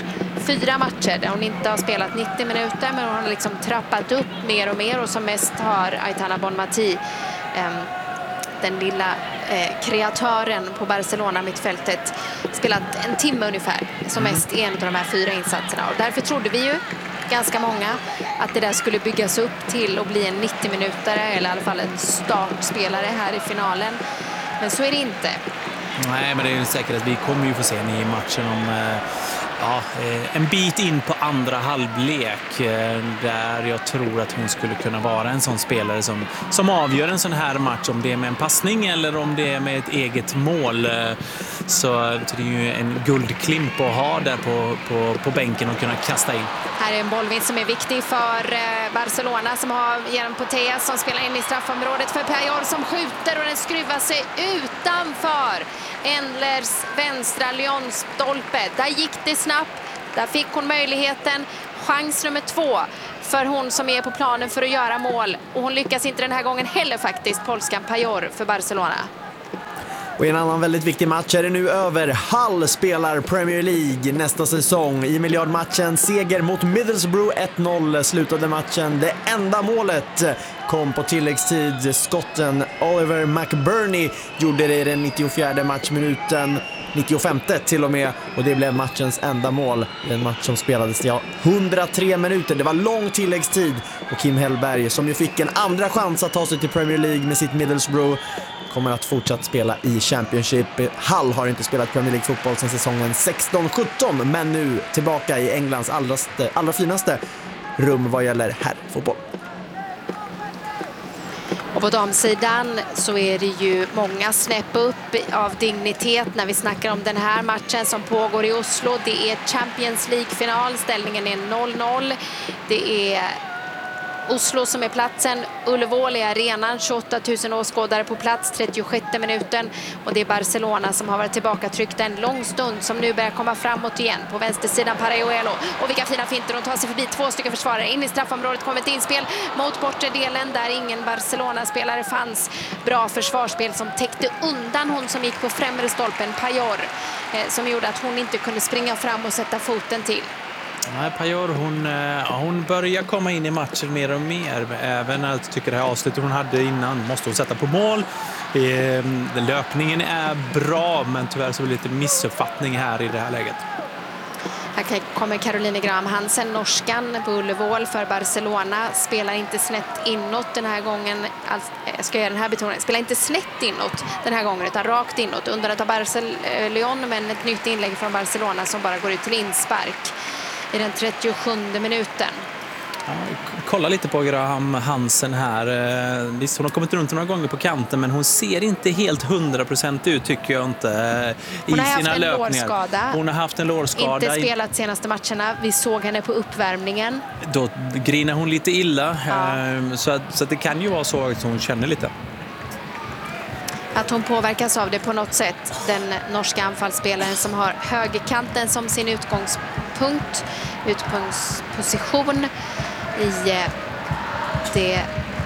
fyra matcher där hon inte har spelat nittio minuter, men hon har liksom trappat upp mer och mer, och som mest har Aitana Bonmati, eh, den lilla eh, kreatören på Barcelona mittfältet, spelat en timme ungefär som mest i en av de här fyra insatserna. Och därför trodde vi ju, ganska många, att det där skulle byggas upp till att bli en nittio minutare eller i alla fall en startspelare här i finalen. Men så är det inte. Nej, men det är säkert att vi kommer ju få se henne i matchen om eh, ja, eh, en bit in på andra halvlek eh, där jag tror att hon skulle kunna vara en sån spelare som, som avgör en sån här match, om det är med en passning eller om det är med ett eget mål. Eh, så, så det är ju en guldklimp att ha där på, på, på bänken och kunna kasta in. Här är en bollvinst som är viktig för eh, Barcelona, som har Jerem Potea som spelar in i straffområdet för Payol som skjuter, och den skruvar sig utanför Endlers vänstra Lyon-stolpe. Där gick det snabbt, där fick hon möjligheten. Chans nummer två för hon som är på planen för att göra mål, och hon lyckas inte den här gången heller faktiskt, polskan Payol för Barcelona. Och i en annan väldigt viktig match är det nu över. Hull spelar Premier League nästa säsong. I miljardmatchen seger mot Middlesbrough ett noll slutade matchen. Det enda målet kom på tilläggstid. Skotten Oliver McBurney gjorde det i den nittiofjärde matchminuten. nittiofemte till och med, och det blev matchens enda mål i en match som spelades i hundratre minuter. Det var lång tilläggstid, och Kim Hellberg, som ju fick en andra chans att ta sig till Premier League med sitt Middlesbrough, kommer att fortsätta spela i Championship. Hull har inte spelat Premier League-fotboll sedan säsongen sexton sjutton, men nu tillbaka i Englands allra, allra finaste rum vad gäller herrfotboll. Och på damsidan så är det ju många snäpp upp av dignitet när vi snackar om den här matchen som pågår i Oslo. Det är Champions League-final, ställningen är noll noll. Det är Oslo som är platsen, Ullevål är arenan, tjugoåtta tusen åskådare på plats, trettiosjätte minuten, och det är Barcelona som har varit tillbaka tryckt en lång stund, som nu börjar komma framåt igen. På vänstersidan Parayuelo, och vilka fina finter, de tar sig förbi två stycken försvarare. In i straffområdet kommer ett inspel mot bortre delen där ingen Barcelona-spelare fanns. Bra försvarsspel som täckte undan hon som gick på främre stolpen, Payol, eh, som gjorde att hon inte kunde springa fram och sätta foten till. Nej, Payol, hon, ja, hon börjar komma in i matchen mer och mer. Även när jag tycker det här avslutet hon hade innan måste hon sätta på mål. Eh, löpningen är bra, men tyvärr så blir det lite missuppfattning här i det här läget. Här kommer Caroline Graham Hansen, norskan på Ullevål för Barcelona. Spelar inte snett inåt den här gången. Alltså, jag ska göra den här betoningen. Spelar inte snett inåt den här gången, utan rakt inåt. Under att ta Barcelona, men ett nytt inlägg från Barcelona som bara går ut till inspark i den trettiosjunde minuten. Ja, kolla lite på Graham Hansen här. Visst, hon har kommit runt några gånger på kanten, men hon ser inte helt hundra procent ut, tycker jag inte, i hon har sina haft en löpningar. Lårskada. Hon har haft en lårskada. Inte spelat senaste matcherna. Vi såg henne på uppvärmningen. Då grinar hon lite illa. Ja. Så, att, så att det kan ju vara så att hon känner lite. Att hon påverkas av det på något sätt. Den norska anfallsspelaren som har högerkanten som sin utgångspunkt, utgångsposition i det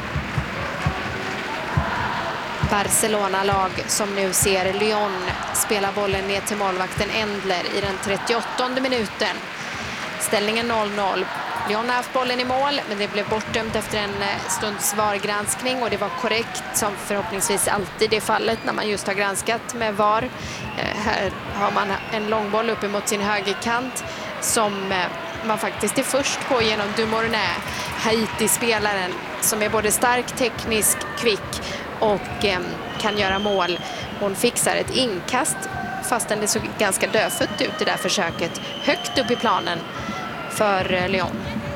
Barcelona-lag som nu ser Lyon spela bollen ner till målvakten Endler i den trettioåttonde minuten. Ställningen noll noll. Lyon har haft bollen i mål, men det blev bortdömt efter en stunds vargranskning, och det var korrekt, som förhoppningsvis alltid är fallet när man just har granskat med var. Eh, här har man en långboll upp emot sin högerkant som eh, man faktiskt är först på genom Dumournet, Haiti-spelaren som är både stark, teknisk, kvick och eh, kan göra mål. Hon fixar ett inkast fastän det såg ganska dödfött ut i det där försöket, högt upp i planen för Lyon.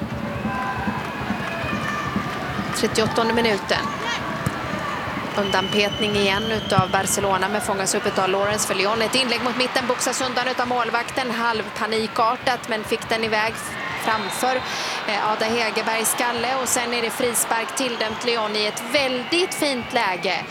trettioåttonde minuten. Undanpetning igen utav Barcelona, med fångas upp utav Lawrence för Lyon. Ett inlägg mot mitten, boxas undan utav målvakten. Halvpanikartat, men fick den iväg framför Ada Hegerbergs skalle, och sen är det frispark tilldömt Lyon i ett väldigt fint läge.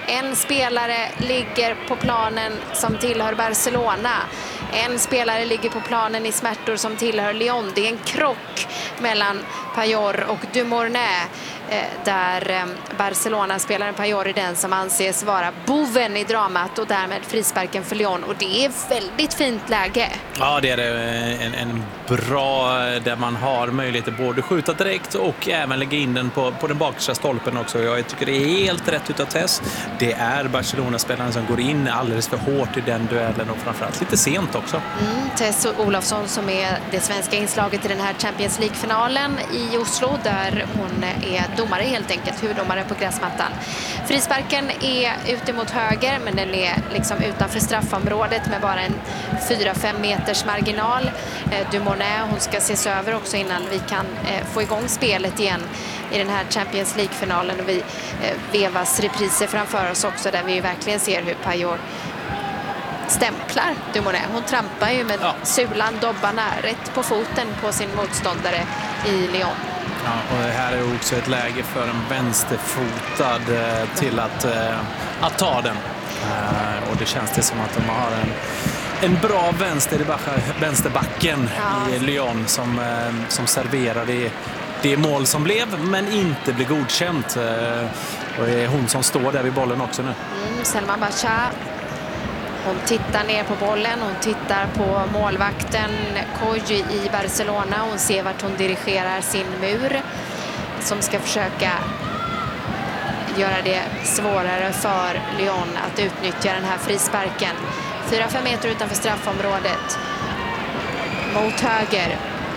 En spelare ligger på planen som tillhör Barcelona. En spelare ligger på planen i smärtor som tillhör Lyon. Det är en krock mellan Payol och Dumournay, där Barcelona-spelaren Payol är den som anses vara boven i dramat och därmed frisparken för Lyon. Och det är väldigt fint läge. Ja, det är det. En, en bra där man har möjlighet att både skjuta direkt och även lägga in den på, på den bakre stolpen också. Jag tycker det är helt rätt utav Tess. Det är Barcelona-spelaren som går in alldeles för hårt i den duellen och framförallt lite sent också. Mm, Tess Olofsson som är det svenska inslaget i den här Champions League-finalen i Oslo, där hon är domare helt enkelt, huvuddomare på gräsmattan. Frisparken är ute mot höger, men den är liksom utanför straffområdet med bara en fyra fem meters marginal. Eh, Dumournay, hon ska ses över också innan vi kan eh, få igång spelet igen i den här Champions League-finalen, och vi eh, vevas repriser framför oss också där vi verkligen ser hur Payol stämplar Dumournay. Hon trampar ju med ja. sulan, dobbarna rätt på foten på sin motståndare i Lyon. Ja, och här är också ett läge för en vänsterfotad eh, till att, eh, att ta den. Eh, och det känns det som att de har en, en bra vänster i vänsterbacken ja. i Lyon som, eh, som serverar det, det mål som blev, men inte blir godkänt. Eh, och det är hon som står där vid bollen också nu. Mm, Selma Bacha. Hon tittar ner på bollen, hon tittar på målvakten Koji i Barcelona. Hon ser vart hon dirigerar sin mur som ska försöka göra det svårare för Lyon att utnyttja den här frisparken. fyra fem meter utanför straffområdet. Mot höger.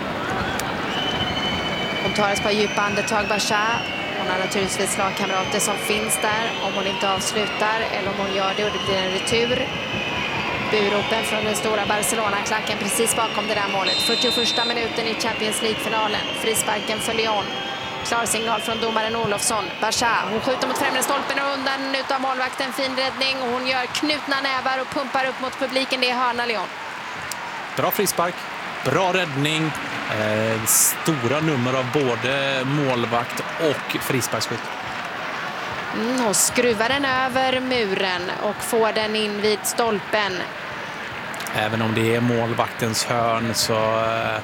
Hon tar ett par djupa andetag, Bacha. Hon har naturligtvis lagkamrater som finns där om hon inte avslutar, eller om hon gör det och det blir en retur. Buropen från den stora Barcelona-klacken precis bakom det där målet. fyrtioförsta minuten i Champions League-finalen. Frisparken för Lyon. Klar signal från domaren Olofsson. Bacha, hon skjuter mot främre stolpen och undan utav målvakten. Fin räddning, och hon gör knutna nävar och pumpar upp mot publiken. Det är hörna Lyon. Bra frispark, bra räddning. Eh, stora nummer av både målvakt och frisparksskytt. Mm, och skruvar den över muren och får den in vid stolpen. Även om det är målvaktens hörn så eh,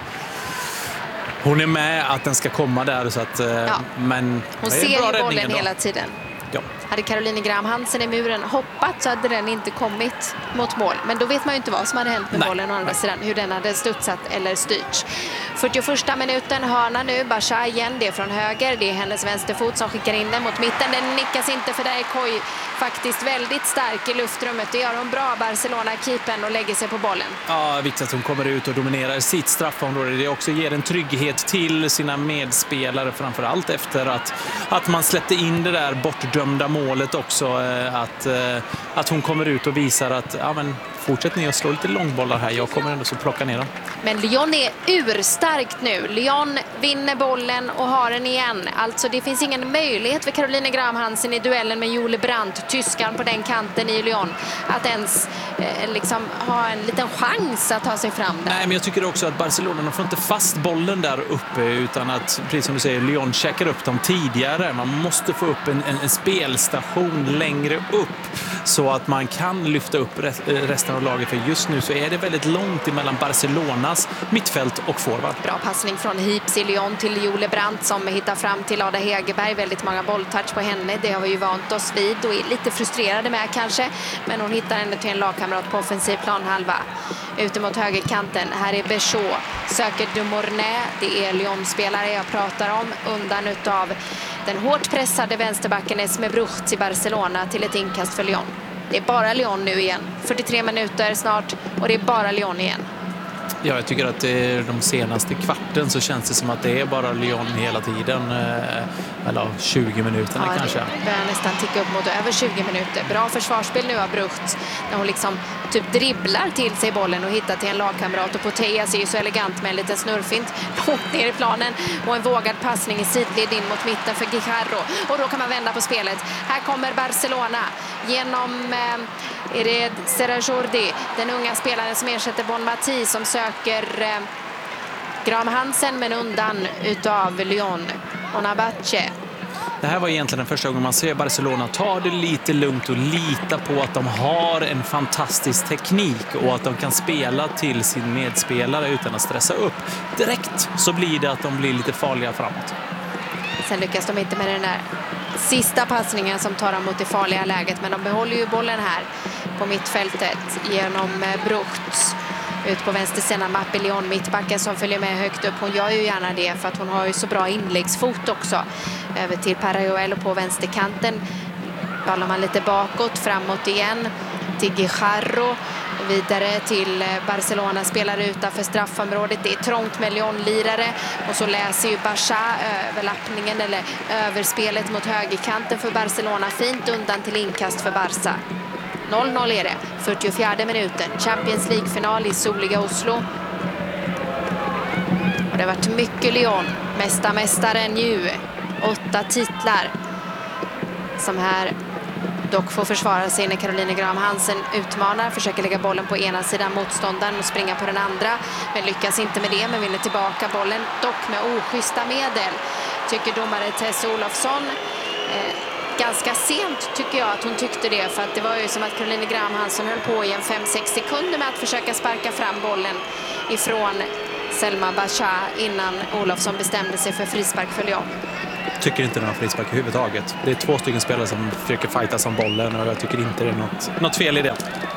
hon är med att den ska komma där, så att, eh, ja. men hon ser ju bollen ändå hela tiden. Ja. Hade Caroline Graham Hansen i muren hoppat så hade den inte kommit mot mål. Men då vet man ju inte vad som hade hänt med Nej. bollen å andra sidan, hur den hade studsat eller styrts. fyrtioförsta minuten, hörna nu. Bacha igen, det är från höger. Det är hennes vänsterfot som skickar in den mot mitten. Den nickas inte, för där är Koi faktiskt väldigt stark i luftrummet. Det gör hon bra, Barcelona-keepern, och lägger sig på bollen. Ja, viktigt att hon kommer ut och dominerar sitt straffområde. Det också ger en trygghet till sina medspelare, framförallt efter att, att man släppte in det där bortdömda målet också. Att, att hon kommer ut och visar att ja, men fortsätt ni att slå lite långbollar här. Jag kommer ändå så plocka ner dem. Men Lyon är urstarkt nu. Lyon vinner bollen och har den igen. Alltså det finns ingen möjlighet för Caroline Graham Hansen i duellen med Jule Brandt, tyskan på den kanten i Lyon, att ens eh, liksom ha en liten chans att ta sig fram där. Nej, men jag tycker också att Barcelona får inte fast bollen där uppe, utan att, precis som du säger, Lyon checkar upp dem tidigare. Man måste få upp en, en, en spelstation längre upp så att man kan lyfta upp resten av laget, för just nu så är det väldigt långt emellan Barcelonas mittfält och forward. Bra passning från Hips i Lyon till Jule Brandt som hittar fram till Ada Hegerberg. Väldigt många bolltouch på henne, det har vi ju vant oss vid och är lite frustrerade med kanske, men hon hittar ändå till en lagkamrat på offensiv planhalva. Ute mot högerkanten, här är Béchot, söker Dumournay, det är Lyon-spelare jag pratar om, undan utav den hårt pressade vänsterbacken Esme Brucht i Barcelona till ett inkast för Lyon. Det är bara Lyon nu igen, fyrtiotre minuter snart, och det är bara Lyon igen. Ja, jag tycker att det, de senaste kvarten så känns det som att det är bara Lyon hela tiden. Eller tjugo minuterna ja, kanske. Det börjar nästan ticka upp mot över tjugo minuter. Bra försvarsspel nu av Brucht. När hon liksom typ dribblar till sig bollen och hittar till en lagkamrat. Och Poteja ser ju så elegant med en liten snurrfint långt ner i planen. Och en vågad passning i sidled in mot mitten för Guijarro. Och då kan man vända på spelet. Här kommer Barcelona genom eh, är det Serra Jordi, den unga spelaren som ersätter Bon Mati, som söker eh, Graham Hansen, men undan utav Lyon. Onabache. Det här var egentligen den första gången man ser Barcelona ta det lite lugnt och lita på att de har en fantastisk teknik och att de kan spela till sin medspelare utan att stressa upp. Direkt så blir det att de blir lite farliga framåt. Sen lyckas de inte med den där sista passningen som tar dem mot det farliga läget, men de behåller ju bollen här på mittfältet genom Bruchts. Ut på vänstersidan Mappé León, mittbacken som följer med högt upp. Hon gör ju gärna det för att hon har ju så bra inläggsfot också. Över till Parajuelo på vänsterkanten. Ballar man lite bakåt, framåt igen till Guijarro. Vidare till Barcelona, spelar utanför straffområdet. Det är trångt med León-lirare. Och så läser ju Barça överlappningen eller överspelet mot högerkanten för Barcelona. Fint undan till inkast för Barça. noll noll är det, fyrtiofjärde minuten. Champions League-final i soliga Oslo. Och det har varit mycket Lyon. Mesta mästaren ju. Åtta titlar. Som här dock får försvara sig när Caroline Graham Hansen utmanar. Försöker lägga bollen på ena sidan motståndaren och springa på den andra. Men lyckas inte med det, men vinner tillbaka bollen. Dock med oschyssta medel. Tycker domare Tess Olofsson. Eh, Ganska sent tycker jag att hon tyckte det, för att det var ju som att Caroline Graham Hansen höll på i en fem sex sekunder med att försöka sparka fram bollen ifrån Selma Basha innan Olofsson bestämde sig för frispark för Lyon. Tycker inte det är någon frispark överhuvudtaget. Det är två stycken spelare som försöker fightas om bollen och jag tycker inte det är något, något fel i det.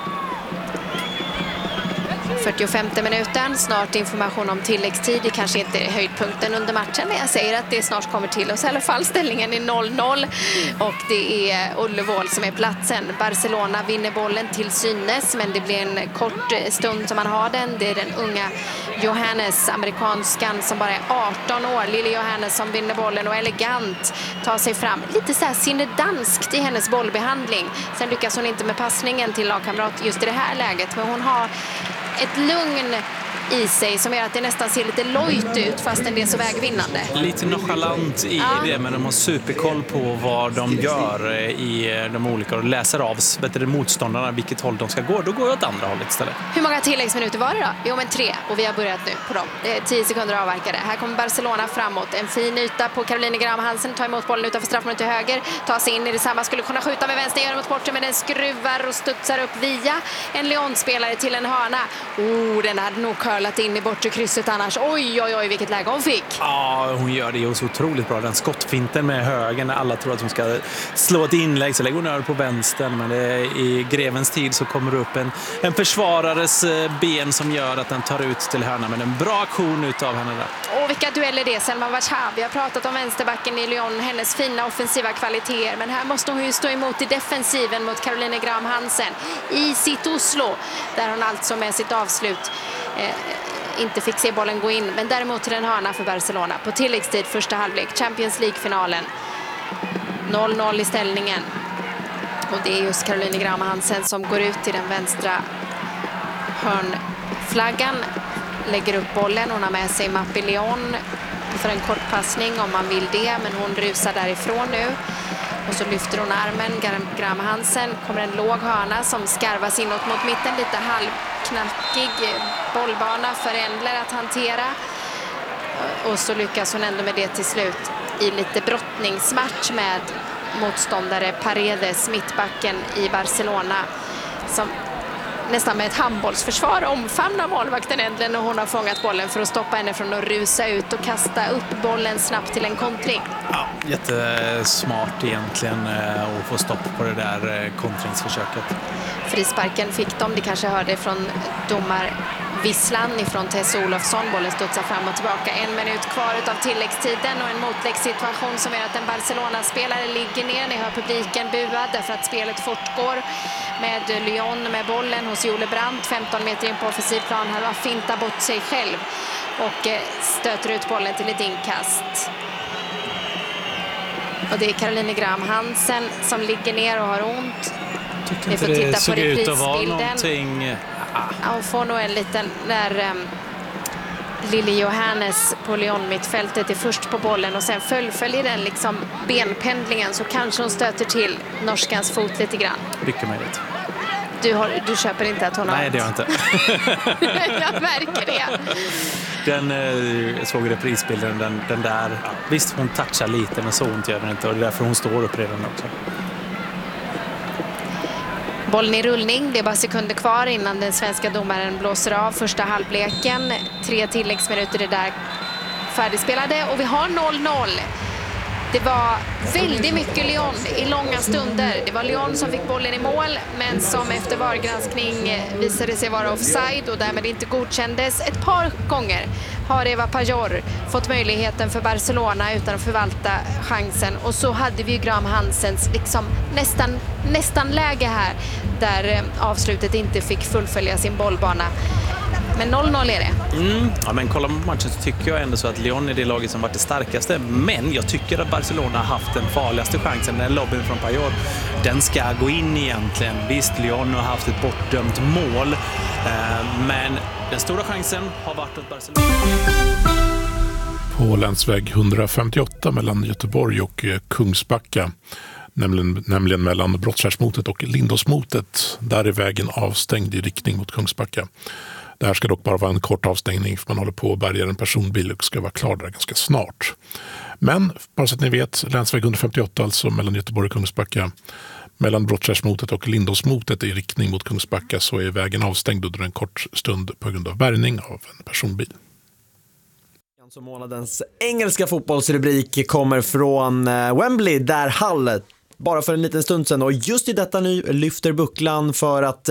fyrtiofemte minuten, snart information om tilläggstid. Det kanske inte är höjdpunkten under matchen, men jag säger att det snart kommer till oss. I alla fall ställningen är noll noll och det är Ullevål som är platsen. Barcelona vinner bollen till synes, men det blir en kort stund som man har den. Det är den unga Johannes, amerikanskan som bara är arton år. Lille Johannes som vinner bollen och elegant tar sig fram. Lite så här sinnedanskt i hennes bollbehandling. Sen lyckas hon inte med passningen till lagkamrat just i det här läget, men hon har ett lugn i sig som gör att det nästan ser lite lojt ut fastän det är så vägvinnande. Lite nonchalant i ja. det, men de har superkoll på vad de gör i de olika och läser av bättre motståndarna vilket håll de ska gå. Då går jag åt andra hållet istället. Hur många tilläggsminuter var det då? Jo, men tre. Och vi har börjat nu på dem. Det är tio sekunder avverkade. Här kommer Barcelona framåt. En fin yta på Caroline Graham Hansen. Tar emot bollen utanför straffområdet till höger. Tar sig in i detsamma. Skulle kunna skjuta med vänster. Gör mot bortre, men den skruvar och studsar upp via en Lyon-spelare till en hörna. Oh, den hade nog curlat in i bortre krysset annars. Oj, oj, oj, vilket läge hon fick. Ja, hon gör det så otroligt bra. Den skottfinten med högen när alla tror att hon ska slå ett inlägg så lägger hon över på vänstern. Men det är, i grevens tid så kommer det upp en, en försvarares ben som gör att den tar ut till hörna. Men en bra aktion utav henne där. Åh, vilka dueller det är. Selma Basha. Vi har pratat om vänsterbacken i Lyon. Hennes fina offensiva kvaliteter. Men här måste hon ju stå emot i defensiven mot Caroline Graham Hansen. I sitt Oslo. Där hon alltså med sitt avslut eh, inte fick se bollen gå in, men däremot till en hörna för Barcelona på tilläggstid första halvlek, Champions League-finalen. noll noll i ställningen. Och det är just Caroline Graham Hansen som går ut till den vänstra hörnflaggan, lägger upp bollen. Hon har med sig Mappé León för en kort passning om man vill det, men hon rusar därifrån nu. Och så lyfter hon armen, Graham Hansen, kommer en låg hörna som skarvas inåt mot mitten, lite halvknackig bollbana för Endler att hantera. Och så lyckas hon ändå med det till slut i lite brottningsmatch med motståndare Paredes, mittbacken i Barcelona, som nästan med ett handbollsförsvar omfamnar målvakten Endler och hon har fångat bollen för att stoppa henne från att rusa ut och kasta upp bollen snabbt till en kontring. Ja, jättesmart egentligen att få stopp på det där kontringsförsöket. Frisparken fick de, det kanske hörde från domarvisslan ifrån Tess Olofsson. Bollen studsar fram och tillbaka. En minut kvar av tilläggstiden och en motläggssituation som gör att en Barcelona-spelare ligger ner. Ni hör publiken bua därför att spelet fortgår med Lyon med bollen hos Jule Brandt. femton meter in på offensivplan. Han har fintat bort sig själv och stöter ut bollen till ett inkast. Och det är Caroline Graham Hansen som ligger ner och har ont. Tycker inte det, det såg ut att vara någonting. Ja, hon får nog en liten där um, Lille Johannes på Lyon-mittfältet är först på bollen och sen fullföljer den liksom benpendlingen, så kanske hon stöter till norskans fot lite grann. Mycket möjligt. Du, har, du köper inte att hon har... Nej, det gör jag inte. Jag märker det. Den eh, såg reprisbilden, den, den där. Ja, visst, hon touchar lite, men så ont gör den inte. Och det är därför hon står upp redan också. Bollen i rullning, det är bara sekunder kvar innan den svenska domaren blåser av första halvleken. Tre tilläggsminuter är där färdigspelade och vi har noll noll. Det var väldigt mycket Lyon i långa stunder. Det var Lyon som fick bollen i mål, men som efter V A R-granskning visade sig vara offside och därmed inte godkändes. Ett par gånger har Eva Pajor fått möjligheten för Barcelona utan att förvalta chansen. Och så hade vi ju Graham Hansens liksom nästan, nästan läge här, där avslutet inte fick fullfölja sin bollbana. Men noll noll är det. Mm. Ja, men kollar man på matchen så tycker jag ändå så att Lyon är det laget som varit det starkaste. Men jag tycker att Barcelona har haft den farligaste chansen. Den lobbyn från Pajor, den ska gå in egentligen. Visst, Lyon har haft ett bortdömt mål. Men den stora chansen har varit åt Barcelona. På länsväg hundrafemtioåtta mellan Göteborg och Kungsbacka, nämligen, nämligen mellan Brottskärrsmotet och Lindåsmotet, där är vägen avstängd i riktning mot Kungsbacka. Det här ska dock bara vara en kort avstängning, för man håller på att bärga en personbil och ska vara klar där ganska snart. Men bara så att ni vet, länsväg hundrafemtioåtta, alltså mellan Göteborg och Kungsbacka, mellan Brottskärrsmotet och Lindåsmotet i riktning mot Kungsbacka, så är vägen avstängd under en kort stund på grund av bärgning av en personbil. Så månadens engelska fotbollsrubrik kommer från Wembley, där Hull bara för en liten stund sedan och just i detta nu lyfter bucklan för att